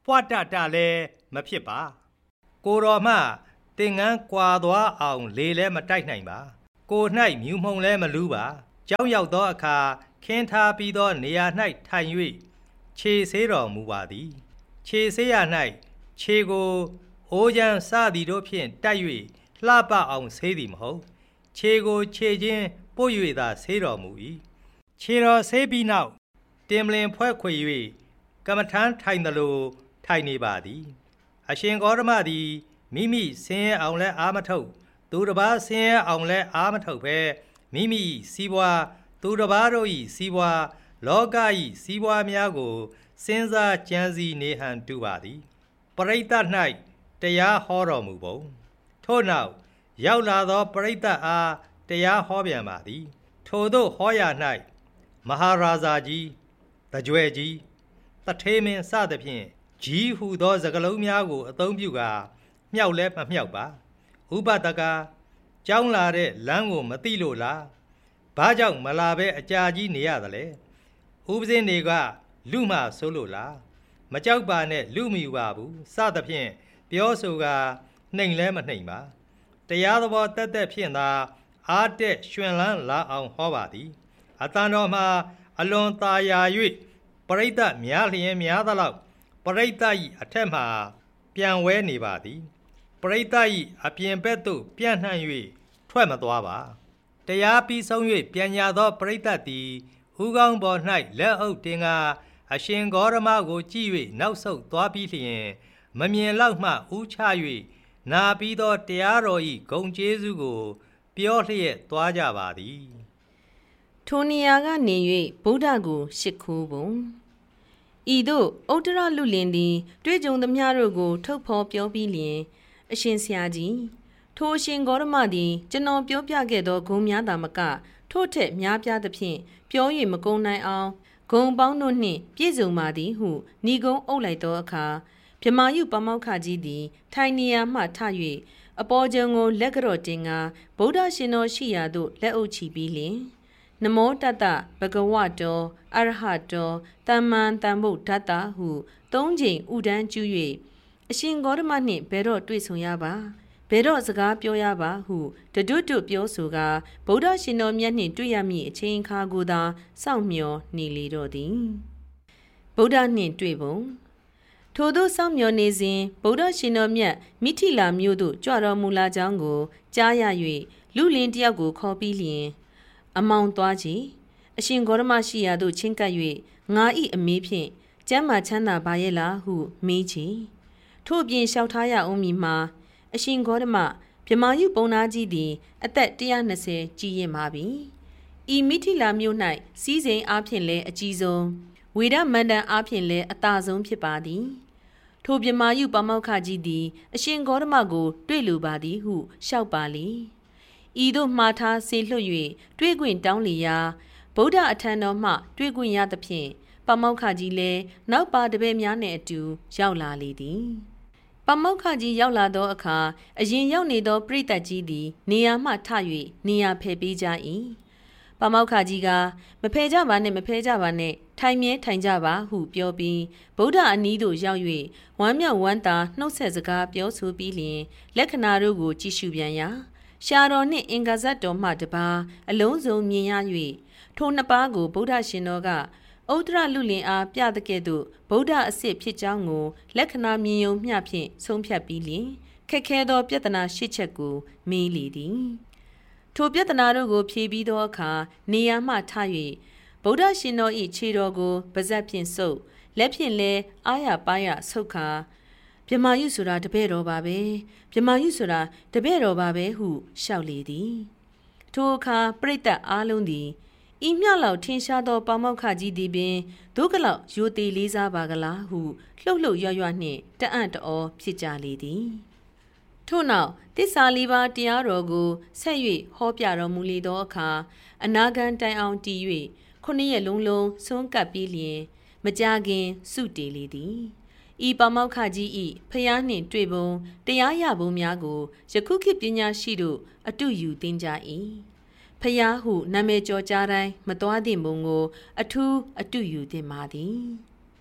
ပွားတလည်းမဖြစ်ပါကိုတော်မှသင်္ကန်းကွာသွားအောင်လေလည်းမတိုက်နိုင်ပါကို၌မြူမှုန်လည်းမလူးပါကြောင်းရောက်သောအခါခင်းထားပြီးသောနေရာ၌ထိုင်၍ခြေဆေးတော်မူပါသည်ခြေဆေးရ၌ခြေကိုအိုးချမ်းစသည်တို့ဖြင့်တိုက်၍လှပအောင်ဆေးသည်မဟုတ်ခြေကိုခြေချင်းပို့၍သာဆေးတော်မူ၏ခြေတော်ဆေးပြီးနောက်တင်ပလင်ဖွဲ့ခွေ၍ကမ္မထမ်းထိုင်သလိုထိုင်နေပါသည်အရှင်ဂေါတမသည်မိမိဆင်းရဲအောင်လဲအာမထုတ်သူတစ်ပါးဆင်းရဲအောင်လဲအာမထုတ်ပဲမိမိစီးပွားသူတစ်ပါးတို့၏စီးပွားလောက၏စီးပွားများကိုစဉ်းစားကြံစည်နေဟန်တူပါသည်ပရိသတ်၌တရားဟောတော်မူပုံထို့နောက်ရောက်လာသောပရိသတ်အားတရားဟောပြန်ပါသည်ထိုသို့ဟောရာ၌မဟာရာဇာကြီးတကြွယ်ကြီးတထေးမင်းစသဖြင့်ကြီးဟူသောစကားလုံးများကိုအသုံးပြုကာမြောက်လဲမမြောက်ပါဥပဒကကြောင်းလာတဲ့လမ်းကိုမသိလို့လားဘာကြောင့်မလာပဲအကြာကြီးနေရသလဲဥပဇင်းတွေကလူမှဆိုလို့လားမကြောက်ပါနဲ့လူမယူပါဘူးစသဖြင့်ပြောဆိုကာနှိမ်လဲမနှိမ်ပါတရားသဘောတက်တက်ဖြင့်သာအားတက်ရွှင်လန်းလာအောင်ဟောပါသည်အတန်တော်မှာအလွန်သာယာ၍ပရိသတ်များလျင်များသလောက်ပရိသတ်၏အထက်မှပြန်ဝဲနေပါသည်ပရိသတ်၏အပြင်ဘက်သို့ပြန့်နှံ့၍ထွက်မသွားပါတရားပြီးဆုံး၍ပြန်ညာသောပရိသတ်သည်ဥကောင်းပေါ်၌လက်အုပ်တင်ကားအရှင်ဂေါရမကိုကြည့်၍နောက်ဆုတ်သွားပြီးလျင်မမြင်လောက်မှဥချ၍နာပြီးသောတရားတော်၏ဂုဏ်ကျေးဇူးကိုပြောလျက်သွားကြပါသည်ထိုနေရာကနေ၍ဗုဒ္ဓကိုရှ िख ိုးပုံဤသို့ဥတ္တရလူလင်သည်တွေ့ကြုံသမျှတို့ကိုထုတ်ဖော်ပြောပြီးလျင်အရှင်ဆရာကြီးထိုအရှင်ဂေါရမသည်ကျွန်တော်ပြောပြခဲ့သောဂုဏ်များသာမကထို့ထက်များပြားသဖြင့်ပြော၍မကုန်နိုင်အောင်ဂုံပေါင်းတို့နှင့်ပြည့်စုံပါသည်ဟုဏီကုံအုပ်လိုက်သောအခါမြမာယုပမောက္ခကြီးသည်ထိုင်နေရာမှထ၍အပေါ်ကျုံကိုလက်ကြော့တင်ကာဗုဒ္ဓရှင်တော်ရှိရာသို့လက်အုပ်ချီပြီးလျှင်နမောတတဘဂဝတောအရဟတောသမ္မန်တမ္ဗုဒ္ဓတ္တဟုသုံးချိန်ဥဒန်းကျူး၍အရှင်ဂေါတမနှင့်ဘယ်တော့တွေ့ဆုံရပါဘယ်တော့စကားပြောရပါဟုတတွတ်ပြောဆိုကာဗုဒ္ဓရှင်တော်မြတ်နှင့်တွေ့ရမည့်အချိန်အခါကိုသာစောင့်မျှော်နေလေတော့သည်ဗုဒ္ဓနှင့်တွေ့ပုံထိုသို့စောင့်မျှော်နေစဉ်ဗုဒ္ဓရှင်တော်မြတ်မိထီလာမြို့သို့ကြွတော်မူလာကြောင်းကိုကြားရ၍လူလင်တယောက်ကိုခေါ်ပြီးလျင်အမောင်သွားကြည်အရှင်ဂေါရမရှိရာသို့ချင်းကပ်၍ငါဤအမေးဖြင့်ကျမ်းမာချမ်းသာပါရဲ့လားဟုမေးချီထို့ပြင်လျှောက်ထားရအောင်မည်မှာအရှင်ဂေါတမမြမာယုပုံနာကြီးသည်အသက်120ကြီးရင်ပါပြီဤမိထီလာမြို့၌စီးစိမ်အားဖြင့်လည်းအကြီးဆုံးဝေဒမန္တန်အားဖြင့်လည်းအသာဆုံးဖြစ်ပါသည်ထိုမြမာယုပမောက္ခကြီးသည်အရှင်ဂေါတမကိုတွေ့လိုပါသည်ဟုလျှောက်ပါလေဤသို့မှားထားဆေလွှတ်၍တွေ့ခွင့်တောင်းလျာဗုဒ္ဓအထံတော်မှတွေ့ခွင့်ရသဖြင့်ပမောက္ခကြီးလည်းနောက်ပါတပည့်များနှင့်အတူရောက်လာလေသည်ပမောက္ခကြီးရောက်လာသောအခါအရင်ရောက်နေသောပရိသတ်ကြီးသည်နေရာမှထ၍နေရာဖယ်ပေးကြ၏ပမောက္ခကြီးကမဖယ်ကြပါနဲ့မဖယ်ကြပါနဲ့ထိုင်မြဲထိုင်ကြပါဟုပြောပြီးဗုဒ္ဓအနီးသို့ရောက်၍ဝမ်းမြောက်ဝမ်းသာနှုတ်ဆက်စကားပြောဆိုပြီးလျင်လက္ခဏာတို့ကိုကြည့်ရှုပြန်ရာရှားတော်နှင့်အင်္ဂါဇတ်တော်မှတပါအလုံးစုံမြင်ရ၍ထိုနှစ်ပါးကိုဗုဒ္ဓရှင်တော်ကဥဒ္ဒရလူလင်အားပြတဲ့ကဲ့သို့ဗုဒ္ဓအစစ်ဖြစ်ကြောင်းကိုလက္ခဏာမြင်ယုံမျှဖြင့်ဆုံးဖြတ်ပြီးလျင်ခက်ခဲသောပြဿနာ၈ချက်ကိုမေးလေသည်ထိုပြဿနာတို့ကိုဖြေပြီးသောအခါနေရာမှထ၍ဗုဒ္ဓရှင်တော်၏ခြေတော်ကိုပါးစပ်ဖြင့်ဆုပ်လက်ဖြင့်လည်းအားရပါးရဆုပ်ခါမြမာယုဆိုတာတပည့်တော်ပါပဲမြမာယုဆိုတာတပည့်တော်ပါပဲဟုလျှောက်လေသည်ထိုအခါပရိသတ်အားလုံးသည်ဤမြလောက်ထင်ရှားသောပမောက္ခကြီးသည်ပင်ဒုက္ခလောက်ရိုသေလေးစားပါကလားဟုလှုပ်လှုပ်ရွရွနှင့်တအံ့တောဖြစ်ကြလေသည်ထို့နောက်သစ္စာလေးပါးတရားတော်ကိုဆက်၍ဟောပြတော်မူလေသောအခါအနာဂံတိုင်အောင်တည်၍9 ရက်လုံးလုံးဆွမ်းကပ်ပြီးလျင်မကြခင်စုတည်လေသည်ဤပမောက္ခကြီး၏ဖျားနှင့်တွေ့ပုံတရားရပုံများကိုယခုခေတ်ပညာရှိတို့အတုယူသင်ကြ၏ဖျားဟုနာမည်ကျော်ကြားတိုင်းမသွားသင့်ပုံကိုအထူးအတုယူသင်ပါသည်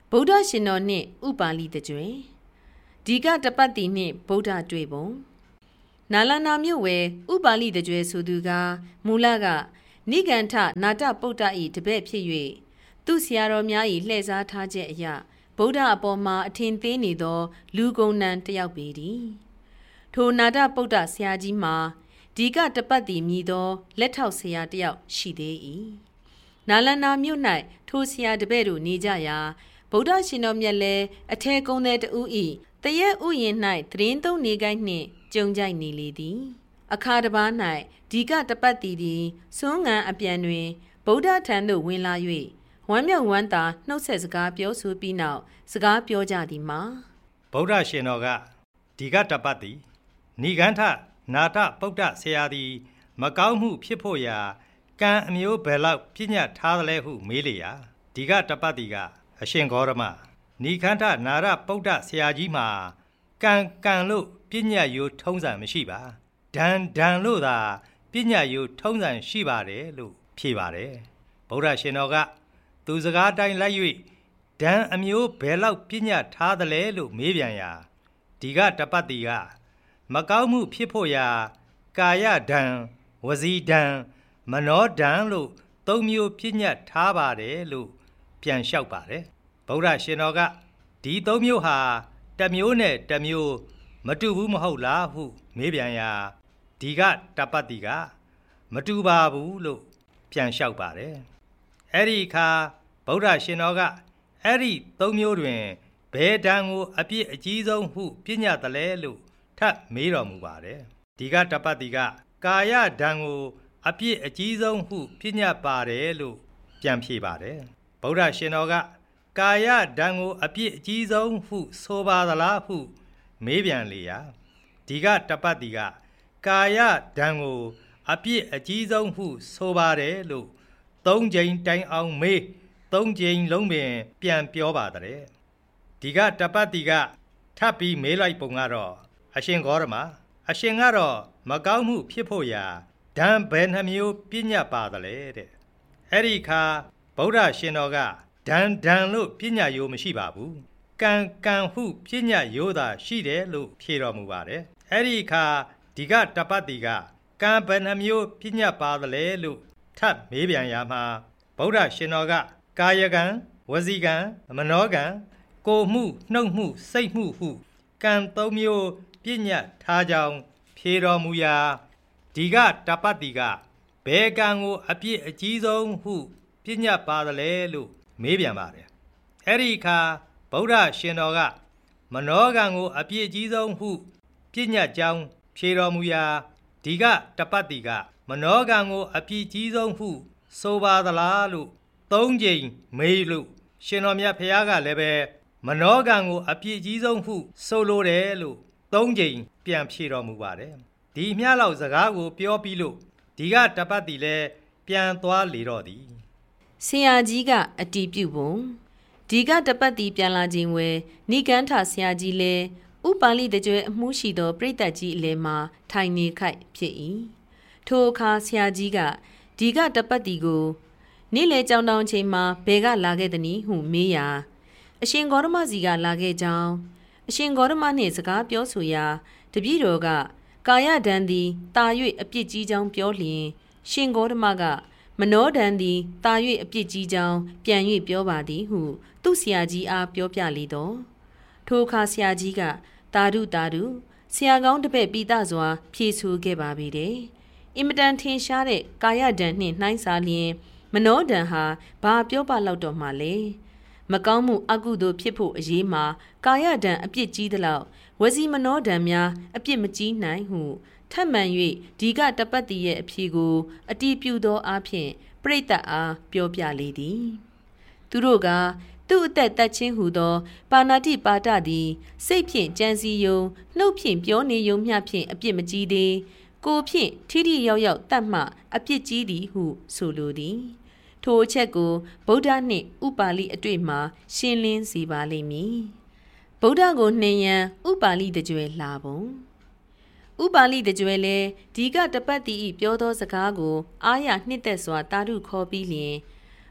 ဗုဒ္ဓရှင်တော်နှင့်ဥပါလိတကြွယ်ဒီကတပတ်တိနှင့်ဗုဒ္ဓတွေ့ပုံနာလန္ဒာမြို့ဝယ်ဥပါလိတကြွယ်ဆိုသူကမူလကနိဂန္ထနာတပုဒ္ဒ၏တပည့်ဖြစ်၍သူဆရာတော်များ၏လှည့်စားထားချက်အရာဗုဒ္ဓအပေါ်မှာအထင်သေးနေသောလူကုန်နံတယောက်ပေသည်ထိုနာတပုဒ္ဒဆရာကြီးမှာဒီကတပတ်တိမြည်သောလက်ထောက်ဆရာတယောက်ရှိသေး၏နာလန္ဒာမြို့၌ထိုဆရာတပည့်တို့နေကြရာဗုဒ္ဓရှင်တော်မြတ်လည်းအထဲကုန်းတဲ့တူ၏တရက်ဥယျာဉ်၌သတင်းသုံးနေကိုင်းနှင့်ကြုံကြိုက်နေလေသည်အခါတစ်ပါး၌ဒီကတပတ်တိသည်စွန်းငံအပြန်တွင်ဗုဒ္ဓထံသို့ဝင်လာ၍ဝမ်းမြောက်ဝမ်းသာနှုတ်ဆက်စကားပြောဆိုပြီးနောက်စကားပြောကြသည်မှာဗုဒ္ဓရှင်တော်ကဒီကတပတ်တိနိဂန္ထနာထပုဒ္ဒဆရာသည်မကောင်းမှုဖြစ်ဖို့ရာကံအမျိုးဘယ်လောက်ပြညတ်ထားသလဲဟုမေးလေရာဒီကတပတ်တိကအရှင်ဂေါရမနိဂန္ထနာရပုဒ္ဒဆရာကြီးမှာကံလို့ပြညတ်ရိုးထုံးစံမရှိပါဒံလို့သာပြညတ်ရိုးထုံးစံရှိပါတယ်လို့ဖြေပါတယ်ဗုဒ္ဓရှင်တော်ကသူစကားတိုင်းလိုက်၍ဒံအမျိုးဘယ်လောက်ပြညတ်ထားသလဲလို့မေးပြန်ရာဒီကတပတ်တိကမကောင်းမှုဖြစ်ဖို့ရာကာယဒံဝစီဒံမနောဒံလို့သုံးမျိုးပြညတ်ထားပါတယ်လို့ပြန်လျှောက်ပါတယ်ဗုဒ္ဓရှင်တော်ကဒီသုံးမျိုးဟာတစ်မျိုးနဲ့တစ်မျိုးမတူဘူးမဟုတ်လားဟုမေးပြန်ရာဒီကတပတ်တိကမတူပါဘူးလို့ပြန်လျှောက်ပါတယ်အဲ့ဒီအခါဗုဒ္ဓရှင်တော်ကအဲ့ဒီသုံးမျိုးတွင်ဘယ်ဒံကိုအပြစ်အကြီးဆုံးဟုပြညတ်တယ်လဲလို့ထပ်မေးတော်မူပါတယ်ဒီကတပတ်တိကကာယဒံကိုအပြစ်အကြီးဆုံးဟုပြညတ်ပါတယ်လို့ပြန်ဖြေပါတယ်ဗုဒ္ဓရှင်တော်ကကာယဒံကိုအပြစ်အကြီးဆုံးဟုဆိုပါသလားဟုမေးပြန်လေရာဒီကတပတ်တိကကာယဒံကိုအပြစ်အကြီးဆုံးဟုဆိုပါတယ်လို့သုံးကြိမ်တိုင်အောင်မေးသုံးကြိမ်လုံးပင်ပြန်ပြောပါတဲ့ဒီကတပတ်တိကထပ်ပြီးမေးလိုက်ပုံကတော့အရှင်ဂေါရမအရှင်ကတော့မကောင်းမှုဖြစ်ဖို့ရာဒံဘယ်နှမျိုးပြညတ်ပါသလဲတဲ့အဲ့ဒီခါဗုဒ္ဓရှင်တော်ကဒံလို့ပြညတ်ရိုးမရှိပါဘူးကံဟုပြညတ်ရိုးသာရှိတယ်လို့ဖြေတော်မူပါတယ်အဲ့ဒီခါဒီကတပတ်တိကကံဘယ်နှမျိုးပြညတ်ပါသလဲလို့ထပ်မေးပြန်ရမှာဗုဒ္ဓရှင်တော်ကကာယကံဝစီကံမနောကံကိုမှုနှုတ်မှုစိတ်မှုဟုကံသုံးမျိုးပြညတ်ထားကြောင်းဖြေတော်မူရာဒီကတပတ်တိကဘယ်ကံကိုအပြစ်အကြီးဆုံးဟုပြညတ်ပါသလဲလို့မေးပြန်ပါတယ်အဲ့ဒီအခါဗုဒ္ဓရှင်တော်ကမနောကံကိုအပြစ်အကြီးဆုံးဟုပြညတ်ကြောင်းဖြေတော်မူရာဒီကတပတ်တိကမနောကံကိုအပြစ်ကြီးဆုံးဟုဆိုပါသလားလို့သုံးကြိမ်မေးလို့ရှင်တော်မြတ်ဖရာကလည်းပဲမနောကံကိုအပြစ်ကြီးဆုံးဟုဆိုလိုတယ်လို့သုံးကြိမ်ပြန်ဖြေတော်မူပါတယ်ဒီမျှလောက်စကားကိုပြောပြီးလို့ဒီကတပတ်တိလည်းပြန်သွားလေတော့သည်ဆရာကြီးကအတီးပြုတ်ပုံဒီကတပတ်တိပြန်လာခြင်းဝဲနိဂန္ထဆရာကြီးလည်းဥပါလိတကြွယ်အမှုရှိသောပြိတ္တကြီးအလဲမှာထိုင်နေခိုက်ဖြစ်၏ထိုအခါဆရာကြီးကဒီကတပတ်တိကိုနေ့လေကြောင်တောင်ချိန်မှာဘယ်ကလာခဲ့သနည်းဟုမေးရာအရှင်ဂေါရမစီကလာခဲ့ကြောင်းအရှင်ဂေါရမနှင့်စကားပြောဆိုရာတပည့်တော်ကကာယဒံသည်တာ၍အပြစ်ကြီးကြောင်းပြောလျင်ရှင်ဂေါရမကမနောဒံသည်တာ၍အပြစ်ကြီးကြောင်းပြန်၍ပြောပါသည်ဟုသူ့ဆရာကြီးအားပြောပြလေတော့ထိုအခါဆရာကြီးကတာဓုဆရာကောင်းတပည့်ပိသစွာဖြေဆိုခဲ့ပါပြီတဲ့အင်မတန်ထင်ရှားတဲ့ကာယဒံနှင့်နှိုင်းစားလျင်မနောဒံဟာဘာပြောပါလောက်တော့မှလဲမကောင်းမှုအကုသို့ဖြစ်ဖို့အရေးမှာကာယဒံအပြစ်ကြီးသလောက်ဝစီမနောဒံများအပြစ်မကြီးနိုင်ဟုထပ်မံ၍ဒီကတပတ်တိရဲ့အဖြေကိုအတီးပြုသောအဖြစ်ပရိသတ်အားပြောပြလေသည်သူတို့ကသူ့အသက်သက်ချင်းဟူသောပါဏာတိပါဒသည်စိတ်ဖြင့်ကြံစီယုံနှုတ်ဖြင့်ပြောနေယုံမျှဖြင့်အပြစ်မကြီးသေးကိုဖြင့်ထိထိရောက်ရောက်တတ်မှအပြစ်ကြီးသည်ဟုဆိုလိုသည်ထိုအချက်ကိုဗုဒ္ဓနှင့်ဥပါလိအတွေ့မှာရှင်းလင်းစေပါလိမ့်မည်ဗုဒ္ဓကိုနှင်ရန်ဥပါလိတကြွယ်လာပုံဥပါလိတကြွယ်လည်းဒီကတပတ်တိဤပြောသောစကားကိုအားရနှစ်သက်စွာတာဓုခေါ်ပြီးလျင်ဗ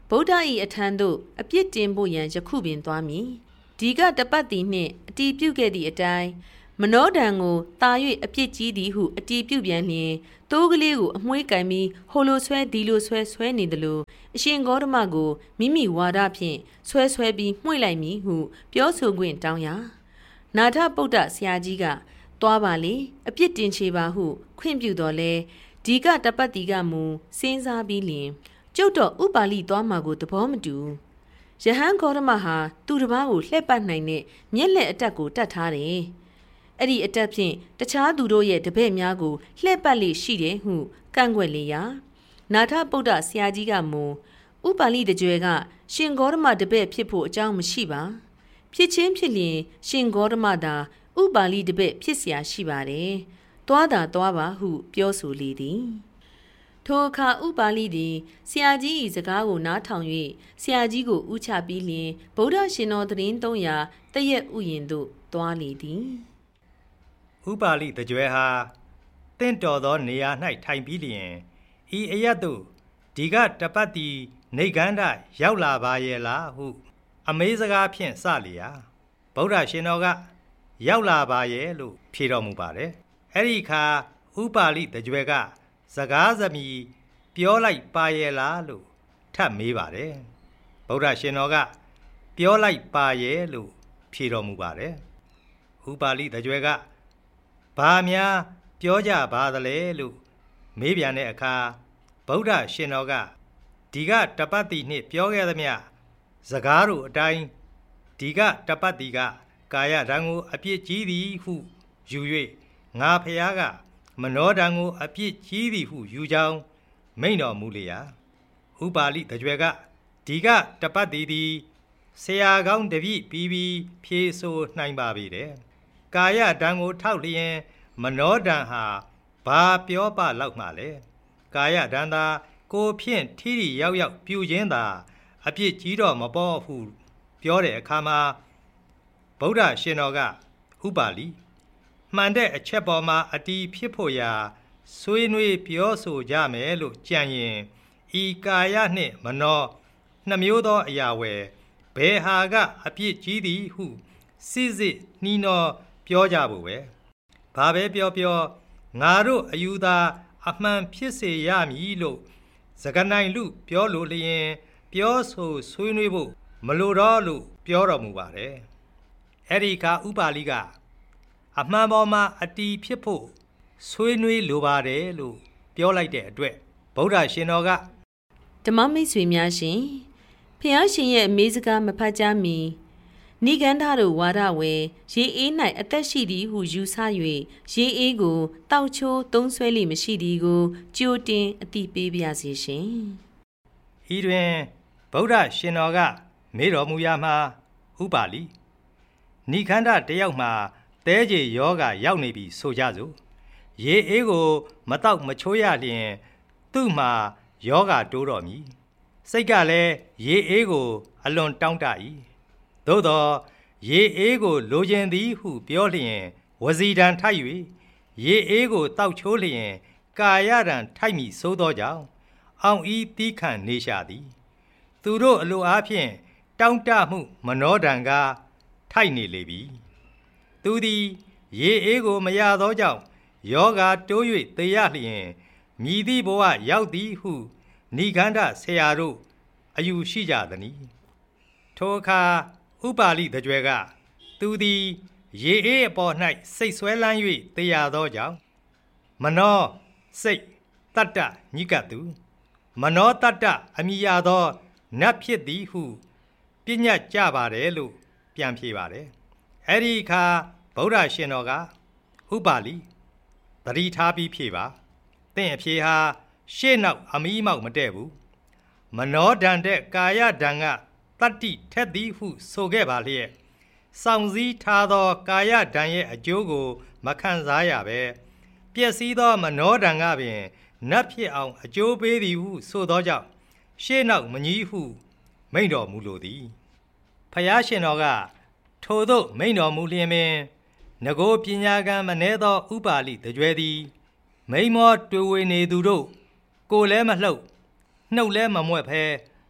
ဗုဒ္ဓ၏အထံသို့အပြစ်တင်ဖို့ရန်ယခုပင်သွားမည်ဒီကတပတ်သည်နှင့်အတီးပြုတ်ခဲ့သည့်အတိုင်းမနောဒံကိုတာ၍အပြစ်ကြီးသည်ဟုအတီးပြုတ်ပြန်လျင်တိုးကလေးကိုအမွှေးကင်ပြီးဟိုလိုဆွဲဒီလိုဆွဲနေသလိုအရှင်ဂေါတမကိုမိမိဝါဒဖြင့်ဆွဲပြီးမှွေလိုက်မည်ဟုပြောဆိုခွင့်တောင်းရာနာထပုဒ္ဒဆရာကြီးကသွားပါလေအပြစ်တင်ချေပါဟုခွင့်ပြုတော်လဲဒီကတပတ်တီကမူစဉ်းစားပြီးလျင်ကျုပ်တော့ဥပါလိသွားမှာကိုသဘောမတူယဟန်ဂေါတမဟာသူတစ်ပါးကိုလှည့်ပတ်နိုင်တဲ့မျက်လက်အတက်ကိုတတ်ထားတယ်အဲ့ဒီအတက်ဖြင့်တခြားသူတို့ရဲ့တပည့်များကိုလှည့်ပတ်လေရှိတယ်ဟုကန့်ကွက်လေရာနာထပုဒ္ဒဆရာကြီးကမူဥပါလိတကြွယ်ကရှင်ဂေါတမတပည့်ဖြစ်ဖို့အကြောင်းမရှိပါဖြစ်ချင်းဖြစ်လျင်ရှင်ဂေါတမသာဥပါလိတပည့်ဖြစ်เสียရှိပါတယ်သွားပါဟုပြောဆိုလေသည်ထိုအခါဥပါလိသည်ဆရာကြီး၏စကားကိုနားထောင်၍ဆရာကြီးကိုဥချပြီးလျင်ဗုဒ္ဓရှင်တော်သတင်း300တရက်ဥယျင်သို့သွားလေသည်ဥပါလိတကြွယ်ဟာတင့်တော်သောနေရာ၌ထိုင်ပြီးလျင်ဤအရက်သို့ဒီကတပတ်တီနေကန္ဓရောက်လာပါရဲ့လားဟုအမေးစကားဖြင့်စလျာဗုဒ္ဓရှင်တော်ကရောက်လာပါရဲ့လို့ဖြေတော်မူပါတယ်အဲ့ဒီအခါဥပါလိတကြွယ်ကစကားသမီးပြောလိုက်ပါရဲ့လားလို့ထပ်မေးပါတယ်ဗုဒ္ဓရှင်တော်ကပြောလိုက်ပါရဲ့လို့ဖြေတော်မူပါတယ်ဥပါလိတကြွယ်ကဘာများပြောကြပါသလဲလို့မေးပြန်တဲ့အခါဗုဒ္ဓရှင်တော်ကဒီကတပတ်တီနှင့်ပြောခဲ့သမျှစကားတို့အတိုင်းဒီကတပတ်တီကကာယဓာတ်ကိုအပြစ်ကြီးသည်ဟုယူ၍ငါဖျားကမနောဓာတ်ကိုအပြစ်ကြီးသည်ဟုယူကြောင်းမိန့်တော်မူလျာဥပါလိတကြွယ်ကဒီကတပတ်တီသည်ဆရာကောင်းတပည့်ပြီးဖြေဆိုနိုင်ပါပြီတဲ့ကာယဓာတ်ကိုထောက်လျင်မနောဓာတ်ဟာဘာပြောပလောက်မှလဲကာယဓာတ်သာကိုဖြင့်ထိထိရောက်ပြုခြင်းသာအပြစ်ကြီးတော့မပေါ်ဟုပြောတဲ့အခါမှာဗုဒ္ဓရှင်တော်ကဥပါလိမှန်တဲ့အချက်ပေါ်မှာအတီးဖြစ်ဖို့ရာဆွေးနွေးပြောဆိုကြမယ်လို့ကြံရင်ဤကာယနှင့်မနောနှစ်မျိုးသောအရာဝယ်ဘယ်ဟာကအပြစ်ကြီးသည်ဟုစစ်နှီးနောပြောကြဖို့ပဲဘာပဲပြောငါတို့အယူသာအမှန်ဖြစ်စေရမည်လို့စကားနိုင်လူပြောလို့လျင်ပြောဆိုဆွေးနွေးဖို့မလိုတော့လို့ပြောတော်မူပါတယ်အဲ့ဒီကဥပါလိကအမှန်ပေါ်မှာအတီးဖြစ်ဖို့ဆွေးနွေးလိုပါတယ်လို့ပြောလိုက်တဲ့အတွက်ဗုဒ္ဓရှင်တော်ကဓမ္မမိတ်ဆွေများရှင်ဖျားရှင်ရဲ့အမေးစကားမဖတ်ကြမီနိဂန္ဓတို့ဝါဒဝယ်ရေအေး၌အသက်ရှိသည်ဟုယူဆ၍ရေအေးကိုတောက်ချိုးသုံးဆွဲလိမရှိသည်ကိုကြိုတင်အတိပေးပါစေရှင်ဤတွင်ဗုဒ္ဓရှင်တော်ကမေးတော်မူရာမှာဥပါလိနိခန္ဓတယောက်မှာတဲကြေယောဂရောက်နေပြီဆိုကြစို့ရေအေးကိုမတောက်မချိုးရလျင်သူ့မှာယောဂတိုးတော်မည်စိတ်ကလည်းရေအေးကိုအလွန်တောင့်တ၏သို့သောရေအေးကိုလိုချင်သည်ဟုပြောလျင်ဝစီဒံထိုက်၍ရေအေးကိုတောက်ချိုးလျင်ကာယဒံထိုက်မိဆိုသောကြောင့်အောင်ဤတီးခံနေရှာသည်သူတို့အလိုအားဖြင့်တောင့်တမှုမနောဒံကထိုက်နေလေပြီသူသည်ရေအေးကိုမရသောကြောင့်ယောဂတိုး၍သေရလျင်မြည်သည့်ဘဝရောက်သည်ဟုနိဂန္ဓဆရာတို့အယူရှိကြသည်။ထိုအခါဥပါလိတကြွယ်ကသူသည်ရေအေးအပေါ်၌စိတ်ဆွဲလန်း၍သေရသောကြောင့်မနောစိတ်တတ္တညိကတုမနောတတ္တအမိရသောနတ်ဖြစ်သည်ဟုပညာကြပါတယ်လို့ပြန်ဖြေပါတယ်။အဲ့ဒီအခါဗုဒ္ဓရှင်တော်ကဥပါလိသတိထားပြီးဖြေပါသင်အဖြေဟာရှေ့နောက်အမီးမောက်မတည့်ဘူးမနောဒံတဲ့ကာယဒံကတတ္တိထက်သည်ဟုဆိုခဲ့ပါလျက်စောင့်စည်းထားသောကာယဒံရဲ့အကျိုးကိုမခံစားရပဲပျက်စီးသောမနောဒံကပင်နတ်ဖြစ်အောင်အကျိုးပေးသည်ဟုဆိုသောကြောင့်ရှေ့နောက်မညီဟုမိန့်တော်မူလိုသည်ဖယားရှင်တော်ကထိုသို့မိန့်တော်မူလျင်ပင်ငကိုပညာကံမနှဲသောဥပါလိတကြွယ်သည်မိန်မောတွေ့ဝေနေသူတို့ကိုယ်လည်းမလှုပ်နှုတ်လည်းမမွက်ဖဲ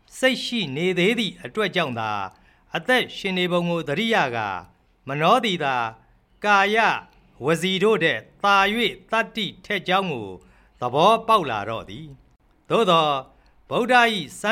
စိတ်ရှိနေသေးသည့်အတွက်ကြောင့်သာအသက်ရှင်နေပုံကိုသတိရကမနောတိသာကာယဝစီတို့တဲ့သာ၍တတ္တိထက်ကြောင်းကိုသဘောပေါက်လာတော့သည်သို့သောဗုဒ္ဓ၏